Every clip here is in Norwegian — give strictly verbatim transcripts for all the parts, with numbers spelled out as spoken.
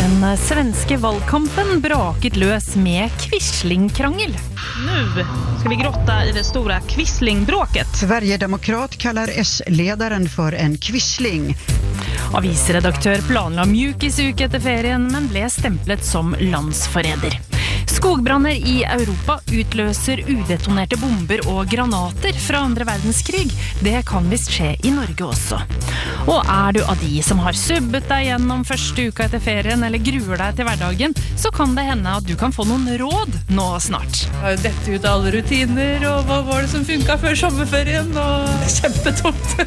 Den svenska valkampen braket lös med Quisling-krangel. Nu ska vi grotta i det stora Quisling-bråket. Sverigedemokrat kallar S-ledaren för en Quisling. Avisredaktör planla mjukisuke efter ferien men blev stämplet som landsförräder. Skogbrander i Europa utlöser udetonerade bomber och granater från andra världskrig. Det kan visst ske i Norge också. Och är du av de som har subbet dig igenom första uka efter ferien eller gruer dig till vardagen, så kan det hända att du kan få någon råd nå snart. Jag har dett ut alla rutiner och vad var det som funkar för sommarferien och kämpetungt.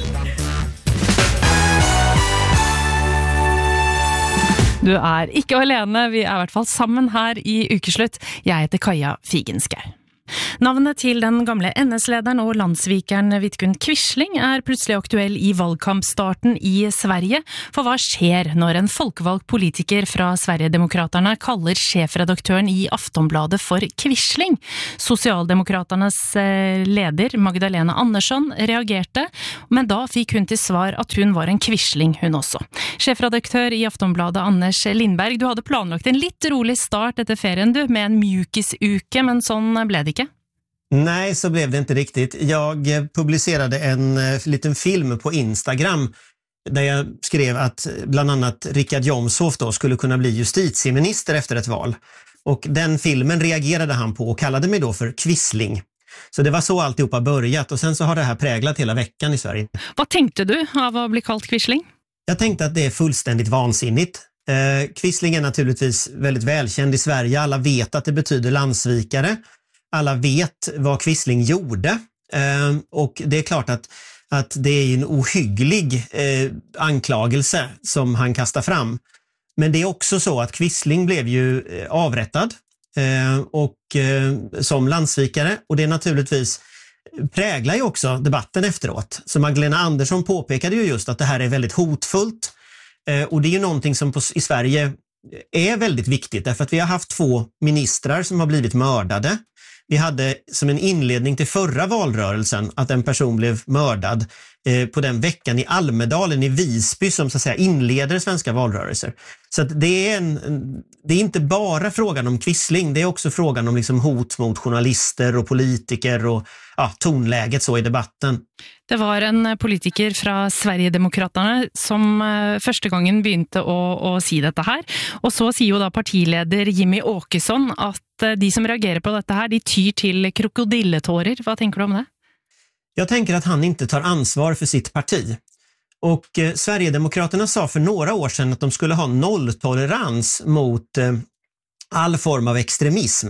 Du är inte alene, vi är i hvert fall sammen her i Ukeslutt. Jeg heter Kaja Figenskau. Navnet til den gamle N S-lederen og landsvikeren Vidkun Quisling er plutselig aktuell i valgkampstarten i Sverige. For hva skjer når en folkevalgt politiker fra Sverigedemokraterna kaller sjefredaktøren i Aftonbladet for Quisling? Socialdemokraternas leder Magdalena Andersson reagerte, men da fikk hun til svar at hun var en Quisling hun også. Sjefredaktør i Aftonbladet Anders Lindberg, du hadde planlagt en litt rolig start etter ferien du, med en mjukisuke, men sånn ble det ikke. Nej, så blev det inte riktigt. Jag publicerade en uh, liten film på Instagram där jag skrev att bland annat Richard Jomshof då skulle kunna bli justitieminister efter ett val. Och den filmen reagerade han på och kallade mig då för Quisling. Så det var så alltihopa börjat och sen så har det här präglat hela veckan i Sverige. Vad tänkte du av att bli kallad Quisling? Jag tänkte att det är fullständigt vansinnigt. Uh, Quisling är naturligtvis väldigt välkänd i Sverige. Alla vet att det betyder landsvikare. Alla vet vad Quisling gjorde eh, och det är klart att, att det är en ohygglig eh, anklagelse som han kastar fram. Men det är också så att Quisling blev ju eh, avrättad eh, och eh, som landsvikare, och det naturligtvis präglar ju också debatten efteråt. Så Magdalena Andersson påpekade ju just att det här är väldigt hotfullt eh, och det är ju någonting som på, i Sverige är väldigt viktigt därför att vi har haft två ministrar som har blivit mördade. Vi hade som en inledning till förra valrörelsen att en person blev mördad eh, på den veckan i Almedalen i Visby som så att säga inleder svenska valrörelser. Så att det är en, en, det är inte bara frågan om Quisling, det är också frågan om liksom hot mot journalister och politiker och ja, tonläget så i debatten. Det var en politiker från Sverigedemokraterna som uh, första gången begynte att, att säga detta här. Och så säger ju då partiledare Jimmy Åkesson att uh, de som reagerar på detta här, de tyr till krokodilletårer. Vad tänker du om det? Jag tänker att han inte tar ansvar för sitt parti. Och eh, Sverigedemokraterna sa för några år sedan att de skulle ha nolltolerans mot eh, all form av extremism.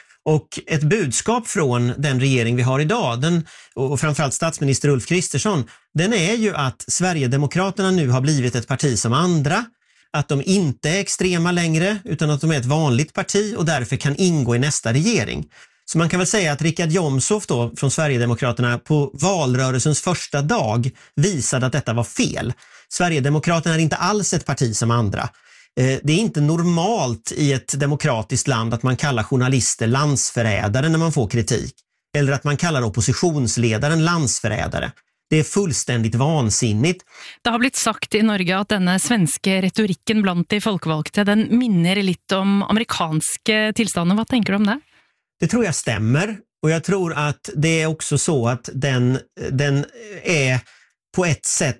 Och ett budskap från den regering vi har idag, den, och framförallt statsminister Ulf Kristersson, den är ju att Sverigedemokraterna nu har blivit ett parti som andra, att de inte är extrema längre utan att de är ett vanligt parti och därför kan ingå i nästa regering. Så man kan väl säga att Richard Jomshof då från Sverigedemokraterna på valrörelsens första dag visade att detta var fel. Sverigedemokraterna är inte alls ett parti som andra. Det är inte normalt i ett demokratiskt land att man kallar journalister landsförrädare när man får kritik. Eller att man kallar oppositionsledaren landsförrädare. Det är fullständigt vansinnigt. Det har blivit sagt i Norge att denna svenska retoriken bland de folkvalgte, den minner lite om amerikanska tillstånden. Vad tänker du om det? Det tror jag stämmer. Och jag tror att det är också så att den, den är på ett sätt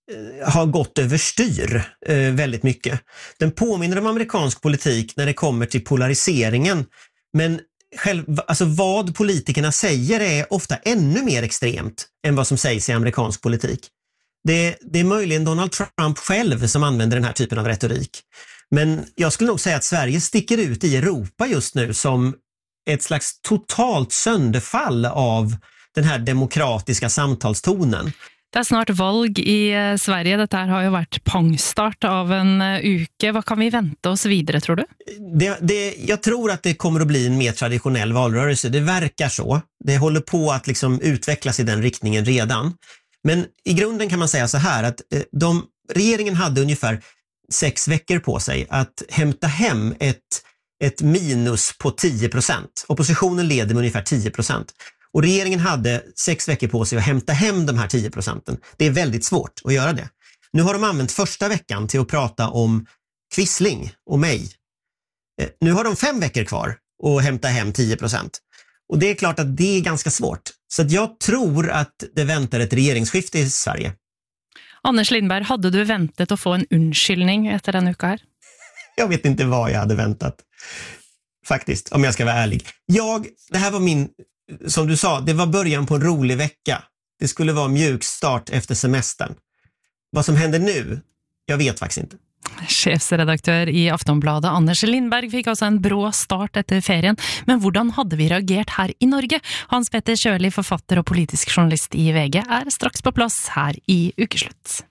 har gått överstyr eh, väldigt mycket. Den påminner om amerikansk politik när det kommer till polariseringen. Men själv, alltså vad politikerna säger är ofta ännu mer extremt än vad som sägs i amerikansk politik. Det, det är möjligen Donald Trump själv som använder den här typen av retorik. Men jag skulle nog säga att Sverige sticker ut i Europa just nu som ett slags totalt sönderfall av den här demokratiska samtalstonen. Det är snart valg i Sverige. Detta här har ju varit pangstart av en uke. Vad kan vi vänta oss vidare, tror du? Det, det, jag tror att det kommer att bli en mer traditionell valrörelse. Det verkar så. Det håller på att liksom utvecklas i den riktningen redan. Men i grunden kan man säga så här att de, regeringen hade ungefär sex veckor på sig att hämta hem ett, ett minus på tio procent. Oppositionen leder med ungefär tio procent. Och regeringen hade sex veckor på sig att hämta hem de här tio procenten. Det är väldigt svårt att göra det. Nu har de använt första veckan till att prata om Quisling och mig. Eh, nu har de fem veckor kvar och hämta hem tio procent. Och det är klart att det är ganska svårt. Så att jag tror att det väntar ett regeringsskifte i Sverige. Anders Lindberg, hade du väntat att få en undskyldning efter den uka här? Jag vet inte vad jag hade väntat. Faktiskt, om jag ska vara ärlig. Jag, det här var min, som du sa, det var början på en rolig vecka. Det skulle vara mjuk start efter semestern. Vad som händer nu, jag vet faktiskt inte. Chefsredaktør i Aftonbladet Anders Lindberg fikk altså en brå start etter ferien, men hvordan hadde vi reagert her i Norge? Hans Petter Kjørli, forfatter og politisk journalist i V G, er straks på plass her i Ukeslutt.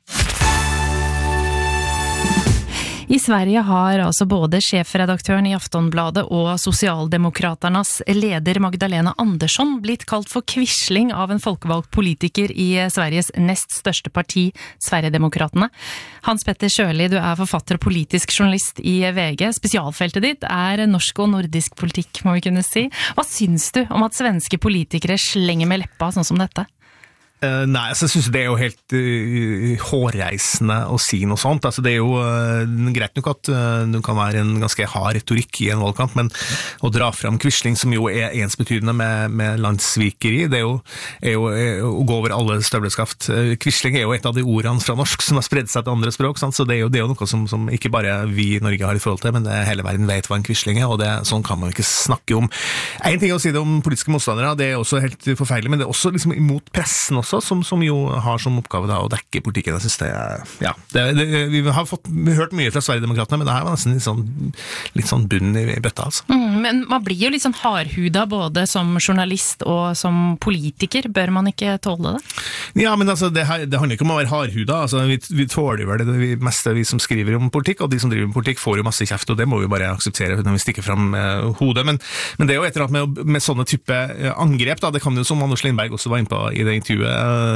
I Sverige har altså både chefredaktøren i Aftonbladet og Socialdemokraternas leder Magdalena Andersson blitt kalt for quisling av en folkevalgt politiker i Sveriges nest største parti, Sverigedemokraterna. Hans Petter Kjørli, du er forfatter og politisk journalist i V G. Spesialfeltet ditt er norsk og nordisk politikk, må vi kunne si. Hva syns du om at svenske politikere slenger med leppa sånn som dette? Uh, nei, altså, jeg synes det er jo helt uh, hårreisende å si noe sånt. Altså, det er jo uh, greit nok at uh, det kan være en ganske hard retorikk i en valgkamp, men å dra fram Quisling, som jo er ensbetydende med, med landssvikeri, det er jo, er jo er, å gå over alle støvleskaft. Uh, Quisling er jo et av de ordene fra norsk som har spredd seg til andre språk, sant? Så det er jo, det er jo noe som, som ikke bare vi i Norge har i forhold til, men det, hele verden vet hva en Quisling er, og det, sånn kan man ikke snakke om. En ting å si det om politiske motstandere, det er også helt forferdelig, men det er også liksom imot pressen også, Som, som jo har som oppgave da, å dekke politikken. Jeg synes det er, ja, det, det, vi har fått, vi har hørt mye fra Sverigedemokraterna, men det her var nesten litt sånn, litt sånn bunn i, i bøtta, altså. Mm, men man blir jo litt sånn hardhuda både som journalist og som politiker. Bør man ikke tåle det? Ja, men altså, det, her, det handler ikke om å være hardhuda. Altså, vi, vi tåler vel det, det meste vi som skriver om politikk, og de som driver med politikk får jo masse kjeft, og det må vi bare akseptere når vi stikker frem eh, hodet. Men, men det er jo et eller annet med, med sånne type angrep, da, det kan jo, som Anders Lindberg også var inne på i det intervjuet,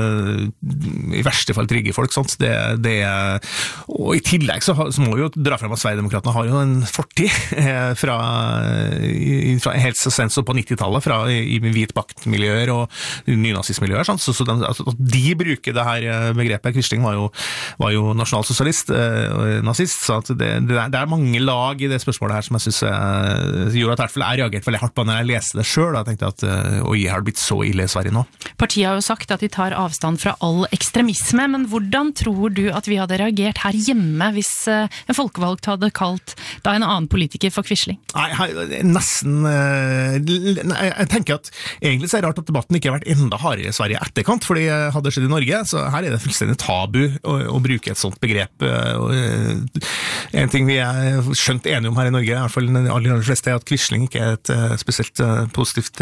i verste fall trigge folk, sånt. Det, det, og i tillegg så, så må vi jo dra frem at Sverigedemokraterna har jo en fortid fra, fra helt så sent så på nittitallet, fra i, i hvitbaktmiljøer og nynazistmiljøer, sånt. Så, så de, at de bruker det her begrepet. Quisling var jo, var jo nasjonalsosialist og nazist, så at det, det, er, det er mange lag i det spørsmålet her som jeg synes uh, gjorde at jeg reagerte veldig hardt på når jeg leste det selv, og jeg tenkte at uh, oi, har det blitt så ille i Sverige nå? Partiet har jo sagt at de tar avstand fra all ekstremisme, men hvordan tror du at vi hadde reagert her hjemme hvis en folkevalgt hadde kalt da en annen politiker for Quisling? Nei, nesten jeg tenker at egentlig så er det rart at debatten ikke har vært enda hardere i Sverige etterkant, fordi hadde det skjedd i Norge, så her er det fullstendig tabu å, å bruke et sånt begrep. Og en ting vi er skjønt enige om her i Norge, i hvert fall de aller fleste, er at Quisling ikke er et spesielt positivt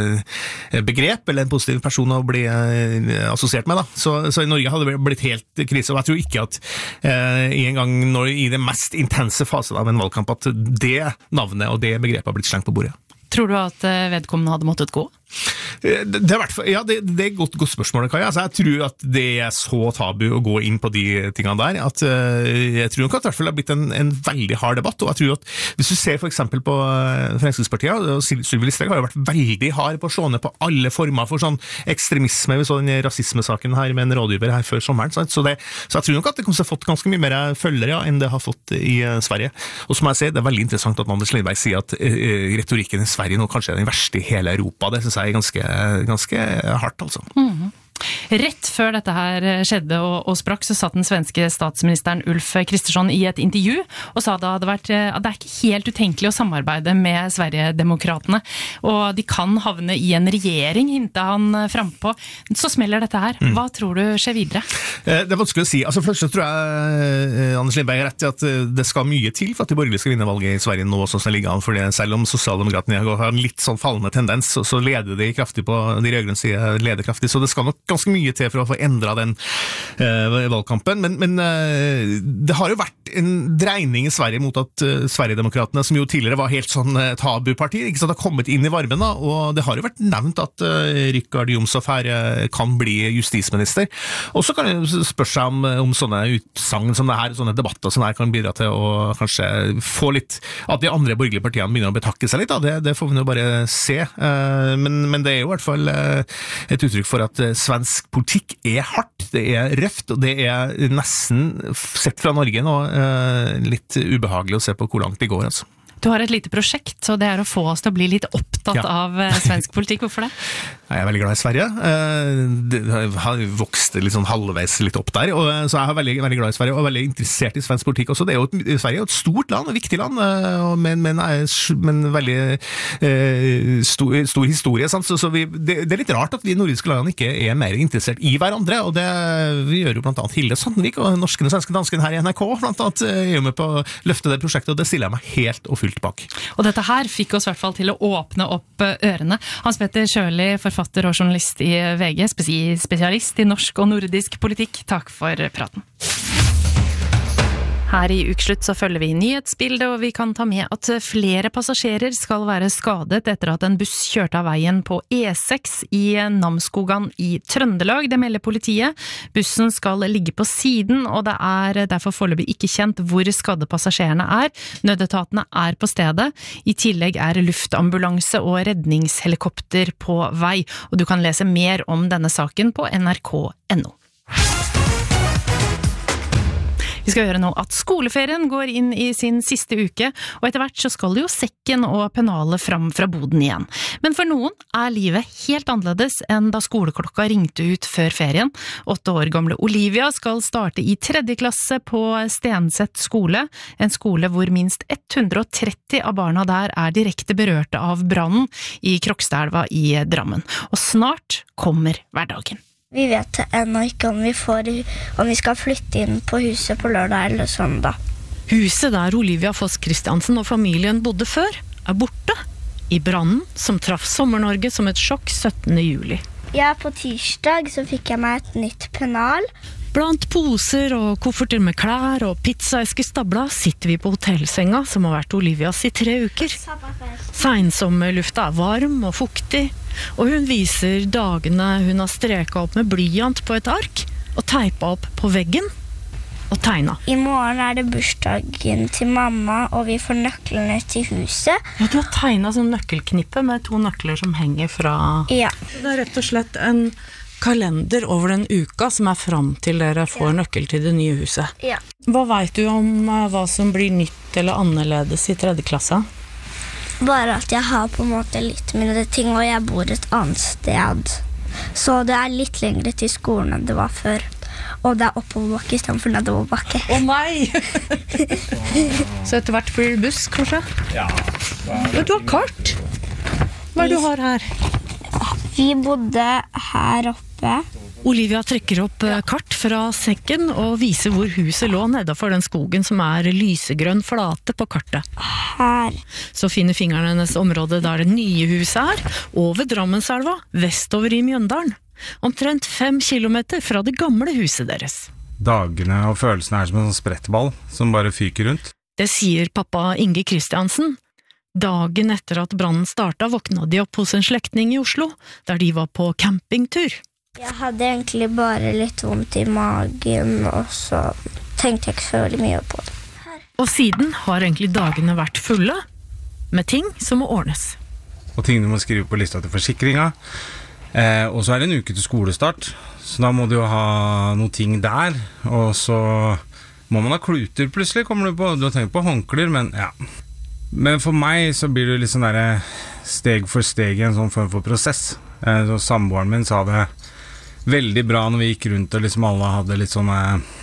begrep, eller en positiv person å bli assosiert med, da. Så, så i Norge hadde det blitt helt krise, og jeg tror ikke at eh, i en gang når, i det mest intense fase av en valgkamp at det navnet og det begrepet har blitt slengt på bordet. Tror du at vedkommende hadde måttet gå? Det, det, er hvert fall, ja, det, det er et godt, godt spørsmål, Kaja. Altså, jeg tror at det er så tabu å gå inn på de tingene der, at uh, jeg tror nok at det i hvert fall har blitt en, en veldig hard debatt, og jeg tror at hvis du ser for eksempel på uh, Fremskrittspartiet, og Sylvi Listhaug har jo vært veldig hard på å slå ned på alle former for sånn ekstremisme, vi så den rasismesaken her med en rådgiver her før sommeren, så, det, så jeg tror nok at det kommer til å ha fått ganske mye mer følgere ja, enn det har fått i uh, Sverige. Og som jeg sier, det er veldig interessant at Anders Lindberg sier at uh, retorikken i Sverige nå kanskje er den verste i hele Europa. Det synes jeg er ganske, ganske hardt, altså. Mm-hmm. Rett før dette her skjedde og, og sprakk, så satt den svenske statsministeren Ulf Kristersson i et intervju og sa det hadde vært, at det er ikke helt utenkelig å samarbeide med Sverigedemokratene, og de kan havne i en regjering, hintet han frempå. Så smeller dette her. Hva mm. tror du skjer videre? Det er vanskelig å si. Altså, først så tror jeg Anders Lindberg er rett i at det skal mye til for at de borgerlige skal vinne valget i Sverige nå, sånn som det ligger an, for det, selv om Socialdemokratene har en litt sånn fallende tendens, så, så leder de kraftig på de rødgrønne siden, leder kraftig, så det skal nok ganske mye til for å få endret den uh, valgkampen, men, men uh, det har jo vært en dreining i Sverige mot at uh, Sverigedemokratene, som jo tidligere var helt sånn uh, tabuparti, ikke sant, har kommet inn i varmen da, og det har jo vært nevnt at uh, Rikard Jomshof her uh, kan bli justisminister, og så kan det spørre seg om, om sånne utsagn som det her, sånne debatter som her kan bidra til å kanskje få litt, at de andre borgerlige partiene begynner å betakke seg litt, da. Det, det får vi jo bare se, uh, men, men det er jo i hvert fall uh, et uttrykk for at uh, Sverige svensk politikk er hardt, det er røft, og det er nesten, sett fra Norge nå, litt ubehagelig å se på hvor langt det går, altså. Du har et lite prosjekt, så det er å få oss til å bli litt opptatt ja. av svensk politikk. Hvorfor det? Jeg er veldig glad i Sverige. Det har vokst litt sånn halvveis litt opp der, og så jeg er veldig, veldig glad i Sverige, og veldig interessert i svensk politikk også. Det er jo et, Sverige er jo et stort land, et viktig land, men, men, men veldig eh, stor, stor historie. Sant? Så, så vi, det, det er litt rart at vi nordiske landene ikke er mer interessert i hverandre, og det vi gjør jo blant annet Hilde Sandvik og norsken og svensken dansken her i N R K, blant annet er jo med på å løfte det prosjektet, og det stiller jeg meg helt og fullt bak. Og dette her fikk oss i hvert fall til å åpne opp ørene. Hans Petter Sjøli, forfatter og journalist i V G, spesialist i norsk og nordisk politikk. Takk for praten. Her i Ukeslutt så følger vi nyhetsbildet, og vi kan ta med at flere passasjerer skal være skadet etter at en buss kjørte av veien på E seks i Namsskogan i Trøndelag. Det melder politiet. Bussen skal ligge på siden, og det er derfor foreløpig ikke kjent hvor skadde passasjerene er. Nødetatene er på stedet. I tillegg er luftambulanse og redningshelikopter på vei, og du kan lese mer om denne saken på N R K punktum N O. Vi skal høre nå at skoleferien går inn i sin siste uke, og etter hvert så skal jo sekken og pennalet fram fra boden igjen. Men for noen er livet helt annerledes enn da skoleklokka ringte ut før ferien. Åtte år gamle Olivia skal starte i tredje klasse på Stenseth skole, en skole hvor minst ett hundre og tretti av barna der er direkte berørte av brannen i Krokstadelva i Drammen. Og snart kommer hverdagen. Vi vet ennå ikke om vi, får, om vi skal flytte inn på huset på lørdag eller søndag. Huset der Olivia Foss Christiansen og familien bodde før, er borte. I brannen som traff Sommer-Norge som et sjokk syttende juli. Ja, på tirsdag så fikk jeg meg et nytt pennal. Blant poser og kofferter med klær og pizzaesker stabla sitter vi på hotellsenga som har vært Olivias i tre uker. Seinsommerlufta er varm og fuktig, og hun viser dagene hun har streket opp med blyant på et ark og teipet opp på veggen og tegnet. I morgen er det bursdagen til mamma, og vi får nøklene til huset. Ja, du har tegnet sånn nøkkelknippe med to nøkler som henger fra... Ja. Det er rett og slett en kalender over den uka som er fram til dere får ja. nøkkel til det nye huset. Ja. Hva vet du om hva som blir nytt eller annerledes i tredje klasse? Bare at jeg har på en måte litt mindre ting, og jeg bor et annet sted. Så det er litt lengre til skolen enn det var før. Og det er oppoverbakke i stedet for nedoverbakke. Å nei! Så etter hvert blir det buss, kanskje? Ja. Men du har kart. Hva er det du har her? Vi bodde her oppe. Olivia trekker opp kart fra sekken og viser hvor huset lå nedenfor den skogen som er lysegrønn flate på kartet. Her. Så finner fingrene hennes området der det nye huset er, over Drammenselva, vestover i Mjøndalen. Omtrent fem kilometer fra det gamle huset deres. Dagene og følelsene er som en sånn sprettball som bare fyker rundt. Det sier pappa Inge Kristiansen. Dagen etter at brannen startet, våkna de opp hos en slektning i Oslo, der de var på campingtur. Jeg hadde egentlig bare litt vondt i magen, og så tenkte jeg ikke så veldig mye på det. Her. Og siden har egentlig dagene vært fulle, med ting som må ordnes. Og ting du må skrive på lista til forsikringa. Eh, og så er det en uke til skolestart, så da må du jo ha noen ting der, og så må man ha kluter plutselig, kommer du på. Du har tenkt på håndklær, men ja. Men for meg så blir det litt sånn der steg for steg en sånn form for prosess. Eh, så samboeren min sa det veldig bra når vi gikk rundt og liksom alle hadde litt sånne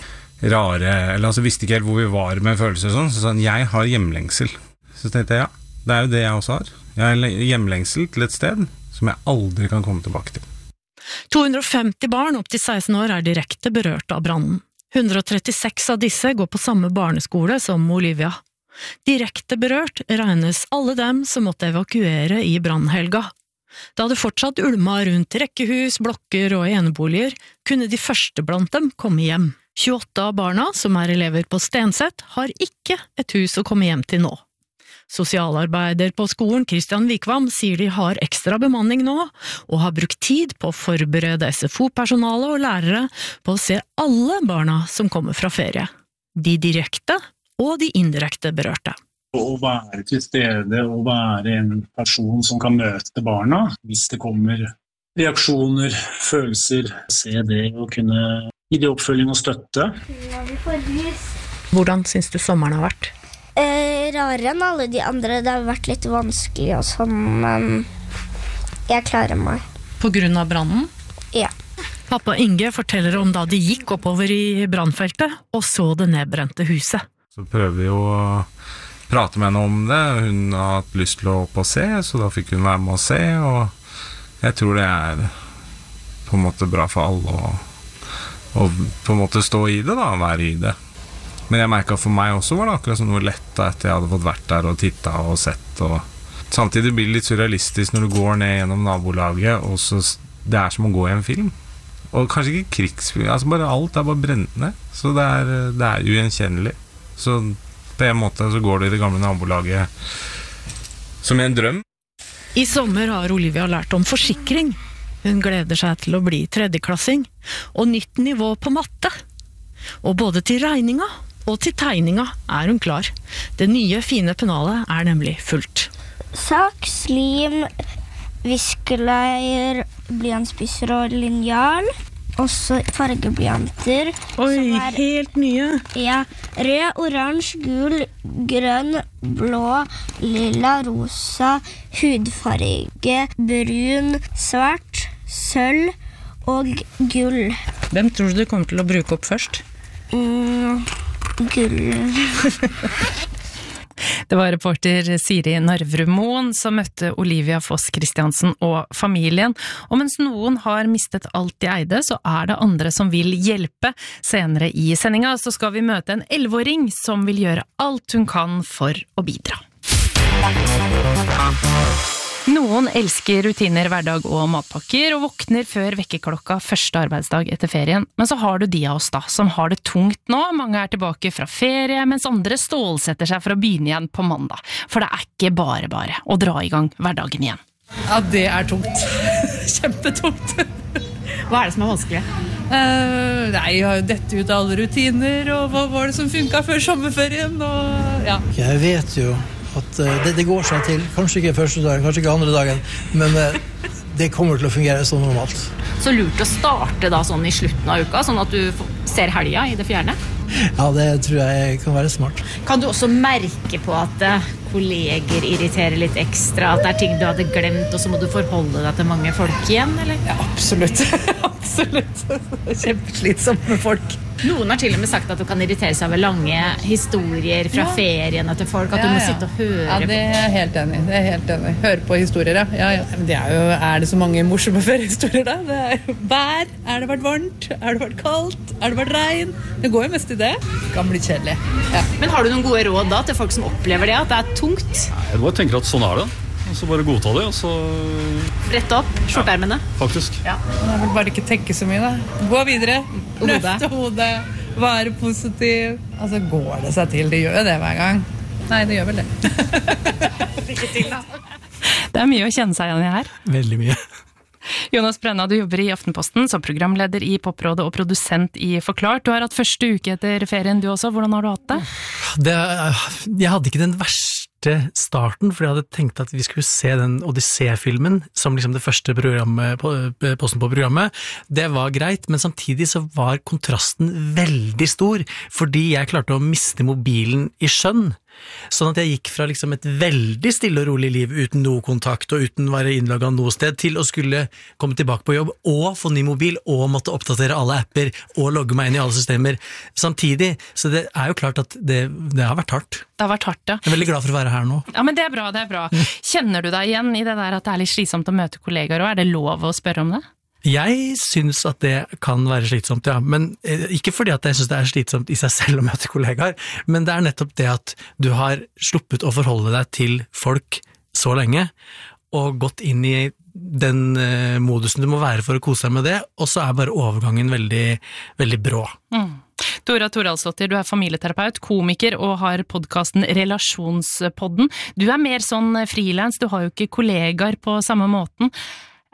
rare, eller altså visste ikke helt hvor vi var med følelser og sånn, så sa han, jeg har hjemlengsel. Så tenkte jeg, ja, det er jo det jeg også har. Jeg har hjemlengsel til et sted som jeg aldri kan komme tilbake til. to hundre og femti barn opp til seksten år er direkte berørt av brannen. hundre og trettiseks av disse går på samme barneskole som Olivia. Direkte berørt regnes alle dem som måtte evakuere i brannhelga. Da det fortsatt ulma rundt rekkehus, blokker og eneboliger, kunne de første blant dem komme hjem. tjueåtte av barna, som er elever på Stenseth, har ikke et hus å komme hjem til nå. Sosialarbeider på skolen Kristian Vikvam sier de har ekstra bemanning nå, og har brukt tid på å forberede S F O-personale og lærere på å se alle barna som kommer fra ferie. De direkte og de indirekte berørte. Å være til stede og være en person som kan møte barna hvis det kommer reaksjoner, følelser, se det og kunne gi det oppfølging og støtte. Hvordan synes du sommeren har vært? Eh, rarere enn alle de andre. Det har vært litt vanskelig og sånn, men jeg klarer meg. På grunn av brannen? Ja. Pappa Inge forteller om da de gikk oppover i brannfeltet og så det nedbrente huset. Så prøver vi jo å prate med henne om det. Hun har hatt lyst til å opp og se, så da fikk hun være med å se, og jeg tror det er på en måte bra for alle å, å på en måte stå i det da, være i det. Men jeg merket for meg også var det akkurat som noe lett da, etter jeg hadde fått vært der og tittet og sett. Og samtidig blir det litt surrealistisk når du går ned gjennom nabolaget, og så det er som å gå i en film. Og kanskje ikke krigsfilm, altså bare alt er bare brennende, så det er, det er ugjenkjennelig. Så på en måte så går det i det gamle nabolaget som i en drøm. I sommer har Olivia lært om forsikring. Hun gleder seg til å bli tredjeklassing, og nytt nivå på matte. Og både til regninga og til tegninga er hun klar. Det nye fine pennalet er nemlig fullt. Saks, lim, viskeleier, blyantspisser og linjal. Også fargeblyanter. Oi, er, helt nye. Ja, rød, oransje, gul, grønn, blå, lilla, rosa, hudfarge, brun, svart, sølv og gull. Hvem tror du du kommer til å bruke opp først? Mm, gull. Det var reporter Siri Narvrumoen som møtte Olivia Foss Christiansen og familien. Og mens noen har mistet alt de eide, så er det andre som vil hjelpe. Senere i sendinga så skal vi møte en elleveåring som vil gjøre alt hun kan for å bidra. Noen elsker rutiner, hverdag og matpakker, og våkner før vekkerklokka første arbeidsdag etter ferien. Men så har du de av oss da, som har det tungt nå. Mange er tilbake fra ferie, mens andre stålsetter seg for å begynne igjen på mandag. For det er ikke bare bare å dra i gang hverdagen igjen. Ja, det er tungt. Kjempetungt. Hva er det som er vanskelig? Uh, nei, jeg har jo dette ut alle rutiner, og hva var det som funket før sommerferien, og ja. Jeg vet jo at uh, det, det går seg til, kanskje ikke første dagen, kanskje ikke andre dagen, men uh, det kommer til å fungere sånn normalt. Så lurt å starte da sånn i slutten av uka, sånn at du ser helga i det fjerne? Ja, det tror jeg kan være smart. Kan du også merke på at uh, kolleger irriterer litt ekstra, at det er ting du hadde glemt, og så må du forholde deg til mange folk igjen, eller? Ja, absolutt. Absolutt. Kjempeslitsomt med folk. Noen har til og med sagt at du kan irritere seg over lange historier fra ja. feriene til folk, at ja, du må ja. sitte og høre på. Ja, det er jeg helt enig. Det er helt enig. Høre på historier, ja. ja, ja. Men det er jo, er det så mange morsomme feriehistorier da? Det er jo vær, er det vært varmt, er det vært kaldt, er det vært regn? Det går jo mest i det. Det kan bli kjedelig. Ja. Men har du noen gode råd da til folk som opplever det, at det er tungt? Jeg bare tenker at sånn er det. Og så bare godta det, og så... Rett opp, skjortermene. Ja, faktisk. Ja. Jeg vil bare ikke tenke så mye da. Gå videre, løfte hodet, være positiv. Altså går det seg til, det gjør det hver gang. Nei, det gjør vel det. Lykke til da. Det er mye å kjenne seg igjen i her. Veldig mye. Jonas Brenna, du jobber i Aftenposten som programleder i Poprådet og produsent i Forklart. Du har hatt første uke etter ferien du også. Hvordan har du hatt det? det jeg hadde ikke den verste starten, for jeg hadde tenkt at vi skulle se den Odyssey-filmen som liksom det første programmet, på, posten på programmet. Det var greit, men samtidig så var kontrasten veldig stor, fordi jeg klarte å miste mobilen i skjønn. Sånn at jeg gikk fra liksom et veldig stille og rolig liv uten noe kontakt og uten å være innlogget noe sted til å skulle komme tilbake på jobb og få ny mobil og måtte oppdatere alle apper og logge meg inn i alle systemer samtidig. Så det er jo klart at det, det har vært hardt. Det har vært hardt, ja. Jeg er veldig glad for å være her nå. Ja, men det er bra, det er bra. Kjenner du deg igjen i det der at det er litt slitsomt å møte kollegaer, og er det lov å spørre om det? Jeg synes at det kan være slitsomt, ja, men ikke fordi at jeg synes det er slitsomt i seg selv å møte kollegaer, men det er nettopp det at du har sluppet å forholde deg til folk så lenge, og gått inn i den uh, modusen du må være for å kose deg med det, og så er bare overgangen veldig, veldig brå. Mm. Tora Toralsdottir, du er familieterapeut, komiker og har podcasten Relasjonspodden. Du er mer sånn freelance, du har jo ikke kollegaer på samme måten.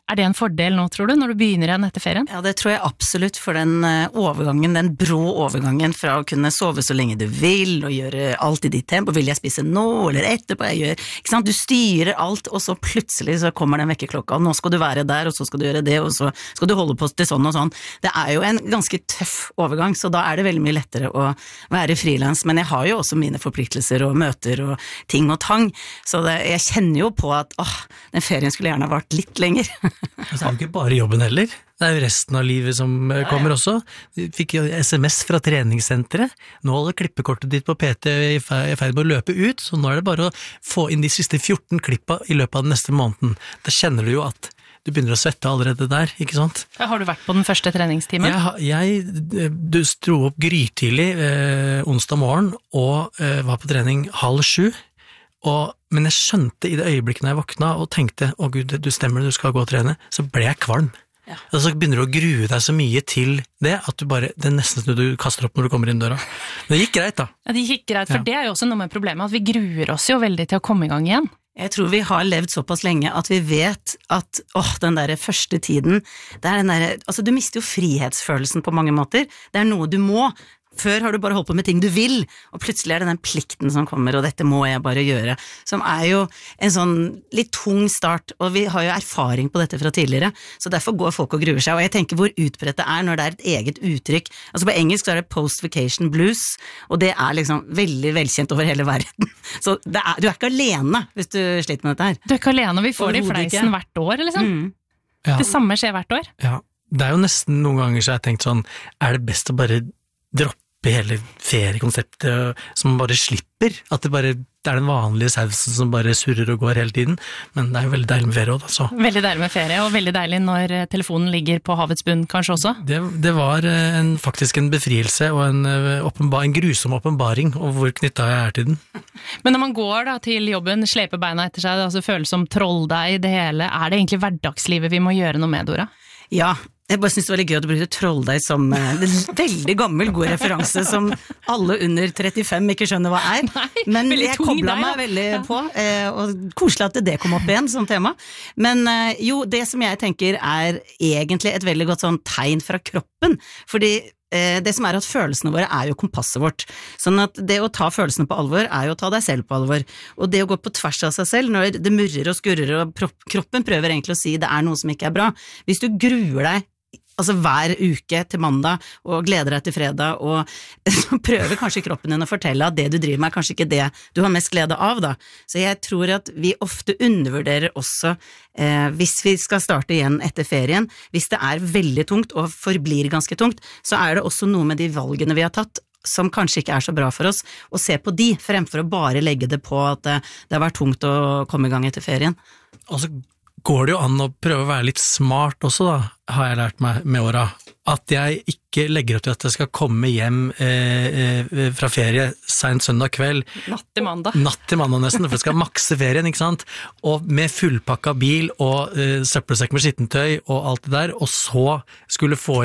Er det en fordel nå, tror du, når du begynner igjen etter ferien? Ja, det tror jeg absolutt, for den overgangen, den brå overgangen fra å kunne sove så lenge du vil, og gjøre alt i ditt tempo, vil jeg spise nå, eller etterpå, jeg gjør, ikke sant, du styrer alt, og så plutselig så kommer den vekkerklokka, og nå skal du være der, og så skal du gjøre det, og så skal du holde på til sånn og sånn. Det er jo en ganske tøff overgang, så da er det veldig mye lettere å være frilans, men jeg har jo også mine forpliktelser og møter og ting og tang, så det, jeg kjenner jo på at, åh, den ferien skulle gjerne ha vært litt lenger. Det er jo ikke bare jobben heller, det er jo resten av livet som kommer også. Vi fikk jo sms fra treningssenteret, nå holder klippekortet ditt på P T i ferd med å løpe ut, så nå er det bare å få inn de siste fjorten klippa i løpet av den neste måneden. Da kjenner du jo at du begynner å svette allerede der, ikke sant? Har du vært på den første treningstimen? Jeg, jeg du stod opp grytidlig eh, onsdag morgen, og eh, var på trening halv sju, Og, men jeg skjønte i det øyeblikket når jeg våkna og tenkte, å Gud, du stemmer, du skal gå og trene, så ble jeg kvalm. Ja. Og så begynner du å grue deg så mye til det, at du bare, det er nesten som du kaster opp når du kommer inn døra. Men det gikk greit da. Ja, det gikk greit, for ja. det er jo også noe med problemet, at vi gruer oss jo veldig til å komme i gang igjen. Jeg tror vi har levd såpass lenge at vi vet at, åh, den der første tiden, det er den der, altså du mister jo frihetsfølelsen på mange måter, det er noe du må. Før har du bare holdt på med ting du vil, og plutselig er det den plikten som kommer, og dette må jeg bare gjøre, som er jo en sånn litt tung start, og vi har jo erfaring på dette fra tidligere, så derfor går folk og gruer seg, og jeg tenker hvor utbredt det er når det er et eget uttrykk. Altså på engelsk så er det post-vacation blues, og det er liksom veldig velkjent over hele verden. Så det er, du er ikke alene hvis du sliter med dette her. Du er ikke alene, og vi får det i fleisen hvert år, liksom. Mm. Ja. Det samme skjer hvert år. Ja, det er jo nesten noen ganger så jeg har tenkt sånn, er det best å bare droppe hele feriekonseptet, som bare slipper, at det bare det er den vanlige sausen som bare surrer og går hele tiden, men det er jo veldig deilig med ferie også, altså. Veldig deilig med ferie, og veldig deilig når telefonen ligger på havets bunn kanskje også. Det, det var en, faktisk en befrielse og en, åpenbar, en grusom åpenbaring, og hvor knyttet jeg er til den. Men når man går da til jobben, sleper beina etter seg, altså føles som trolldeig det hele, er det egentlig hverdagslivet vi må gjøre noe med, Dora? Ja, jeg bare synes det var litt gøy at du brukte trolldeig som en veldig gammel god referanse som alle under trettifem ikke skjønner hva er. Nei, men jeg koblet meg veldig på, og koselig at det kom opp igjen som tema. Men jo, det som jeg tenker er egentlig et veldig godt sånn tegn fra kroppen, fordi det som er at følelsene våre er jo kompasset vårt, sånn at det å ta følelsene på alvor er jo å ta deg selv på alvor, og det å gå på tvers av seg selv når det murrer og skurrer og kroppen prøver egentlig å si det er noe som ikke er bra. Hvis du gruer deg altså hver uke til mandag og gleder deg til fredag, og så prøver kanskje kroppen din å fortelle at det du driver med er kanskje ikke det du har mest glede av da. Så jeg tror at vi ofte undervurderer også eh, hvis vi skal starte igjen etter ferien, hvis det er veldig tungt og forblir ganske tungt, så er det også noe med de valgene vi har tatt som kanskje ikke er så bra for oss, og se på de, fremfor å bare legge det på at det, det har vært tungt å komme i gang etter ferien. Altså går det jo an å prøve å være litt smart også da, har jeg lært meg med åra. At jeg ikke legger opp til at jeg skal komme hjem eh, eh, fra ferie sent søndag kveld. Natt til mandag. Natt til mandag nesten, for jeg skal makse ferien, ikke sant? Og med fullpakka bil og eh, søppelsekk med skittentøy og alt det der, og så skulle få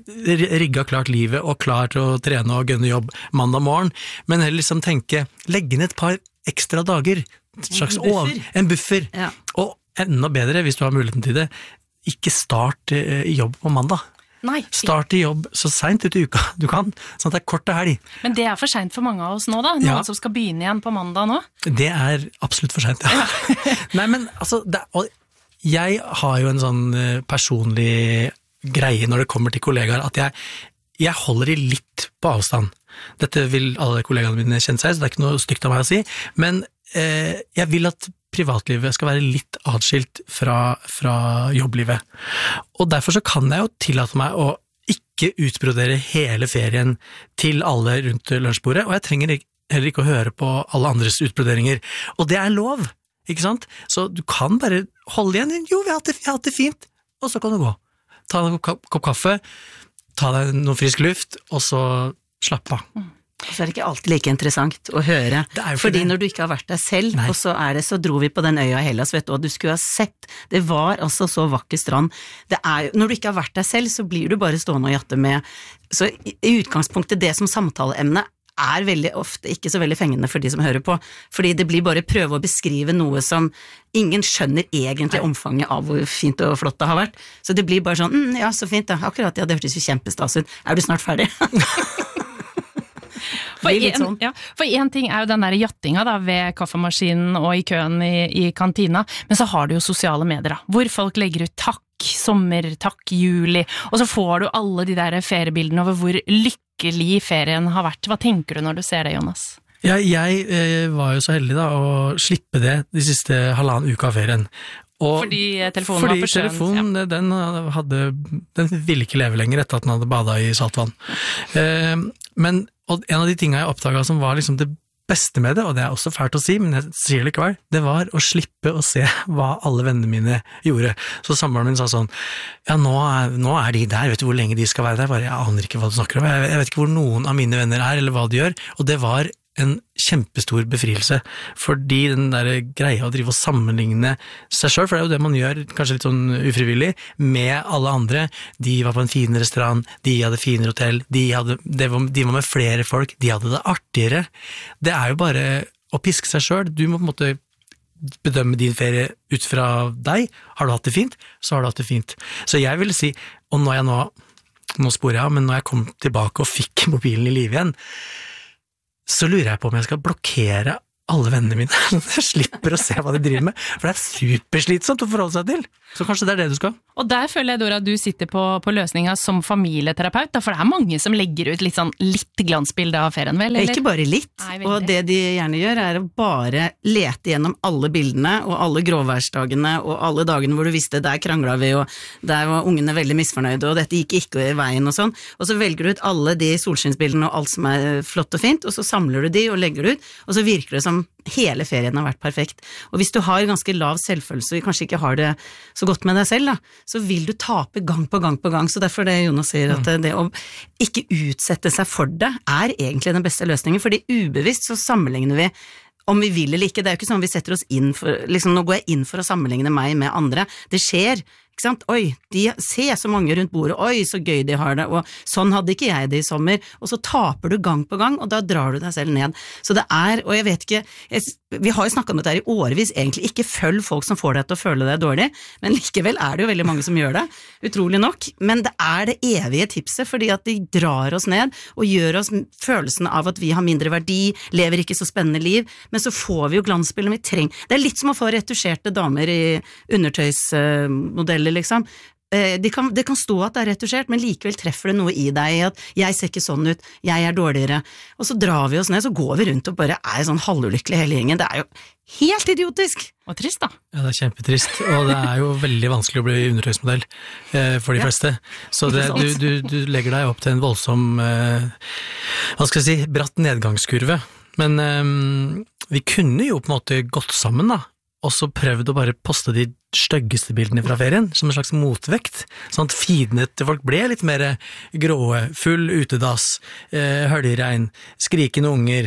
rigga klart livet og klart å trene og gønne jobb mandag morgen, men heller liksom tenke, legge inn et par ekstra dager, slags en buffer, over, en buffer. Ja. Og enda bedre, hvis du har muligheten til det, ikke start eh, jobb på mandag. Nei. Start i jobb så sent ut i uka du kan, sånn at det er kort til helg. Men det er for sent for mange av oss nå da, noen ja. som skal begynne igjen på mandag nå? Det er absolutt for sent, ja. ja. Nei, men altså, det, og jeg har jo en sånn personlig greie når det kommer til kollegaer, at jeg, jeg holder i litt på avstand. Dette vil alle kollegaene mine kjenne seg, så det er ikke noe stygt av meg å si, men eh, jeg vil at privatlivet skal være litt adskilt fra, fra jobblivet. Og derfor så kan jeg jo tillate meg å ikke utbrodere hele ferien til alle rundt lunsjbordet, og jeg trenger heller ikke å høre på alle andres utbroderinger. Og det er lov, ikke sant? Så du kan bare holde igjen, jo, vi har hatt det, vi har hatt det fint, og så kan du gå. Ta deg en kopp kaffe, ta deg noe frisk luft, og så slapp av. Mm. Og så er det ikke alltid like interessant å høre, fordi når du ikke har vært der selv, Nei. og så er det, så dro vi på den øya i Hellas, vet du, og du skulle ha sett, det var altså så vakker strand, det er, når du ikke har vært der selv, så blir du bare stående og jatte med, så i, i utgangspunktet det som samtaleemne er veldig ofte ikke så veldig fengende for de som hører på, fordi det blir bare prøve å beskrive noe som ingen skjønner egentlig omfanget av hvor fint og flott det har vært. Så det blir bare sånn, mm, ja, så fint da, akkurat, ja, det hørtes jo kjempestas ut. Er du snart ferdig? For en, ja, for en ting er jo den der jattinga da, ved kaffemaskinen og i køen i, i kantina, men så har du jo sosiale medier da, hvor folk legger ut takk, sommer, takk, juli, og så får du alle de der feriebildene over hvor lykkelig ferien har vært. Hva tenker du når du ser det, Jonas? Ja, jeg eh, var jo så heldig da å slippe det de siste halvannen uka av ferien. Og fordi telefonen fordi var for skjønt. Telefonen, ja. den, hadde, den ville ikke leve lenger etter at den hadde badet i saltvann. Eh, men og en av de tingene jeg oppdaget som var liksom det beste med det, og det er også fælt å si, men jeg sier det likevel, det var å slippe å se hva alle vennene mine gjorde. Så samboeren min sa sånn, ja, nå er, nå er de der, vet du hvor lenge de skal være der? Bare, jeg aner ikke hva du snakker om, jeg, jeg vet ikke hvor noen av mine venner er, eller hva de gjør, og det var en kjempestor befrielse, fordi den der greia å drive og sammenligne seg selv, for det er jo det man gjør, kanskje litt sånn ufrivillig, med alle andre. De var på en fin restaurant, de hadde finere hotell, de, hadde, de, var, de var med flere folk, de hadde det artigere. Det er jo bare å piske seg selv. Du må på en måte bedømme din ferie ut fra deg. Har du hatt det fint, så har du hatt det fint. Så jeg vil si, og når jeg nå, nå sporer jeg av, men når jeg kom tilbake og fikk mobilen i liv igjen, så lurer jeg på om jeg skal blokkere alle vennene mine, så jeg slipper å se hva de driver med, for det er superslitsomt å forholde seg til. Så kanskje det er det du skal. Og der føler jeg, Dora, at du sitter på, på løsninga som familieterapeut, da, for det er mange som legger ut litt sånn litt glansbilde av ferien, vel? Eller? Ikke bare litt, Nei, og det de gjerne gjør er å bare lete gjennom alle bildene, og alle gråværsdagene, og alle dagene hvor du visste der kranglet vi, og der var ungene veldig misfornøyde, og dette gikk ikke i veien og sånn, og så velger du ut alle de solskinnsbildene og alt som er flott og fint, og så samler du de og legger det ut, og så virker det som hele ferien har vært perfekt. Og hvis du har ganske lav selvfølelse, og kanskje ikke har det så godt med deg selv, da, så vil du tape gang på gang på gang. Så derfor det Jonas sier, at det å ikke utsette seg for det er egentlig den beste løsningen, fordi ubevisst så sammenligner vi om vi vil eller ikke. Det er jo ikke sånn vi setter oss inn for, liksom nå går jeg inn for å sammenligne meg med andre. Det skjer, ikke sant? Oi, de ser så mange rundt bordet, oi, så gøy de har det, og sånn hadde ikke jeg det i sommer, og så taper du gang på gang, og da drar du deg selv ned. Så det er, og jeg vet ikke, jeg, vi har jo snakket om dette her i årevis, egentlig ikke følg folk som får deg til å føle deg dårlig, men likevel er det jo veldig mange som gjør det, utrolig nok, men det er det evige tipset, fordi at de drar oss ned, og gjør oss følelsen av at vi har mindre verdi, lever ikke så spennende liv, men så får vi jo glansbilder vi trenger. Det er litt som å få retusjerte damer i undertøysmodeller, liksom. Det kan, det kan stå at det er retusjert, men likevel treffer det noe i deg at jeg ser ikke sånn ut, jeg er dårligere, og så drar vi oss ned, så går vi rundt og bare er sånn halvulykkelig hele gjengen. Det er jo helt idiotisk. Og trist da. Ja, det er kjempetrist, og det er jo veldig vanskelig å bli undertøysmodell eh, for de ja. fleste. Så det, du, du, du legger deg opp til en voldsom, eh, hva skal jeg si, bratt nedgangskurve. Men eh, vi kunne jo på en måte gått sammen da, og så prøvd å bare poste de styggeste bildene fra ferien, som en slags motvekt, sånn at feedene til folk ble litt mer gråe, full utedass, eh, høljeregn, skrikende unger,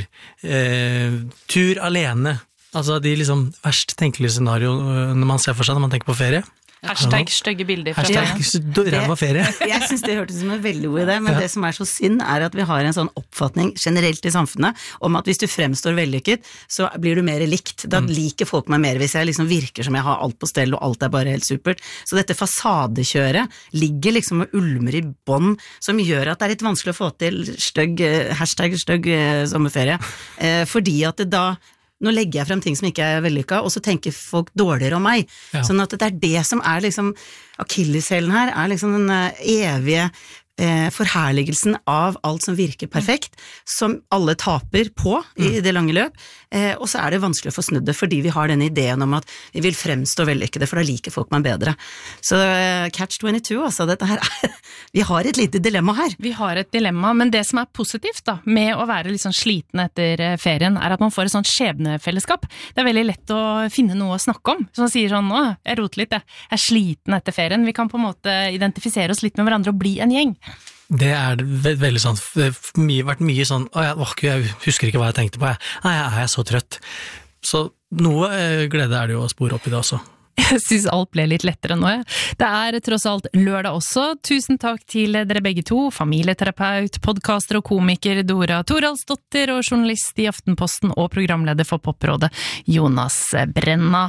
eh, tur alene, altså de liksom verst tenkelige scenario når man ser for seg når man tenker på ferie. Hashtag stygge bilder fra Hashtag ræva ferie. Jeg synes det hørtes som en veldig god idé, men ja. det som er så synd er at vi har en sånn oppfatning generelt i samfunnet om at hvis du fremstår vellykket, så blir du mer likt. Da mm. liker folk meg mer hvis jeg liksom virker som jeg har alt på stell og alt er bare helt supert. Så dette fasadekjøret ligger liksom og ulmer i bånd, som gjør at det er litt vanskelig å få til stygg, hashtag stygg sommerferie, eh, fordi at det da nå legger jeg frem ting som ikke er vellykka, og så tenker folk dårligere om meg. Ja. Sånn at det er det som er liksom, akilleshælen her, er liksom den evige eh, forherligelsen av alt som virker perfekt, som alle taper på i mm. det lange løp, eh, og så er det vanskelig å få snudd det, fordi vi har den ideen om at vi vil fremstå vellykkede, for da liker folk meg bedre. Så eh, catch twenty-two, altså, dette her er, vi har et lite dilemma her. Vi har et dilemma, men det som er positivt da, med å være litt sånn sliten etter ferien, er at man får et sånt skjebnefellesskap. Det er veldig lett å finne noe å snakke om, som sier sånn, nå, jeg roter litt, jeg er sliten etter ferien. Vi kan på en måte identifisere oss litt med hverandre og bli en gjeng. Det er ve- veldig sånn, det har mye, vært mye sånn, å, jeg, åh, jeg husker ikke hva jeg tenkte på, jeg. Nei, jeg er så trøtt. Så noe glede er det jo å spore opp i det også. Jeg synes alt ble litt lettere nå. Det er tross alt lørdag også. Tusen takk til dere begge to, familieterapeut, podcaster og komiker Dora Toralsdottir og journalist i Aftenposten og programleder for Poprådet Jonas Brenna.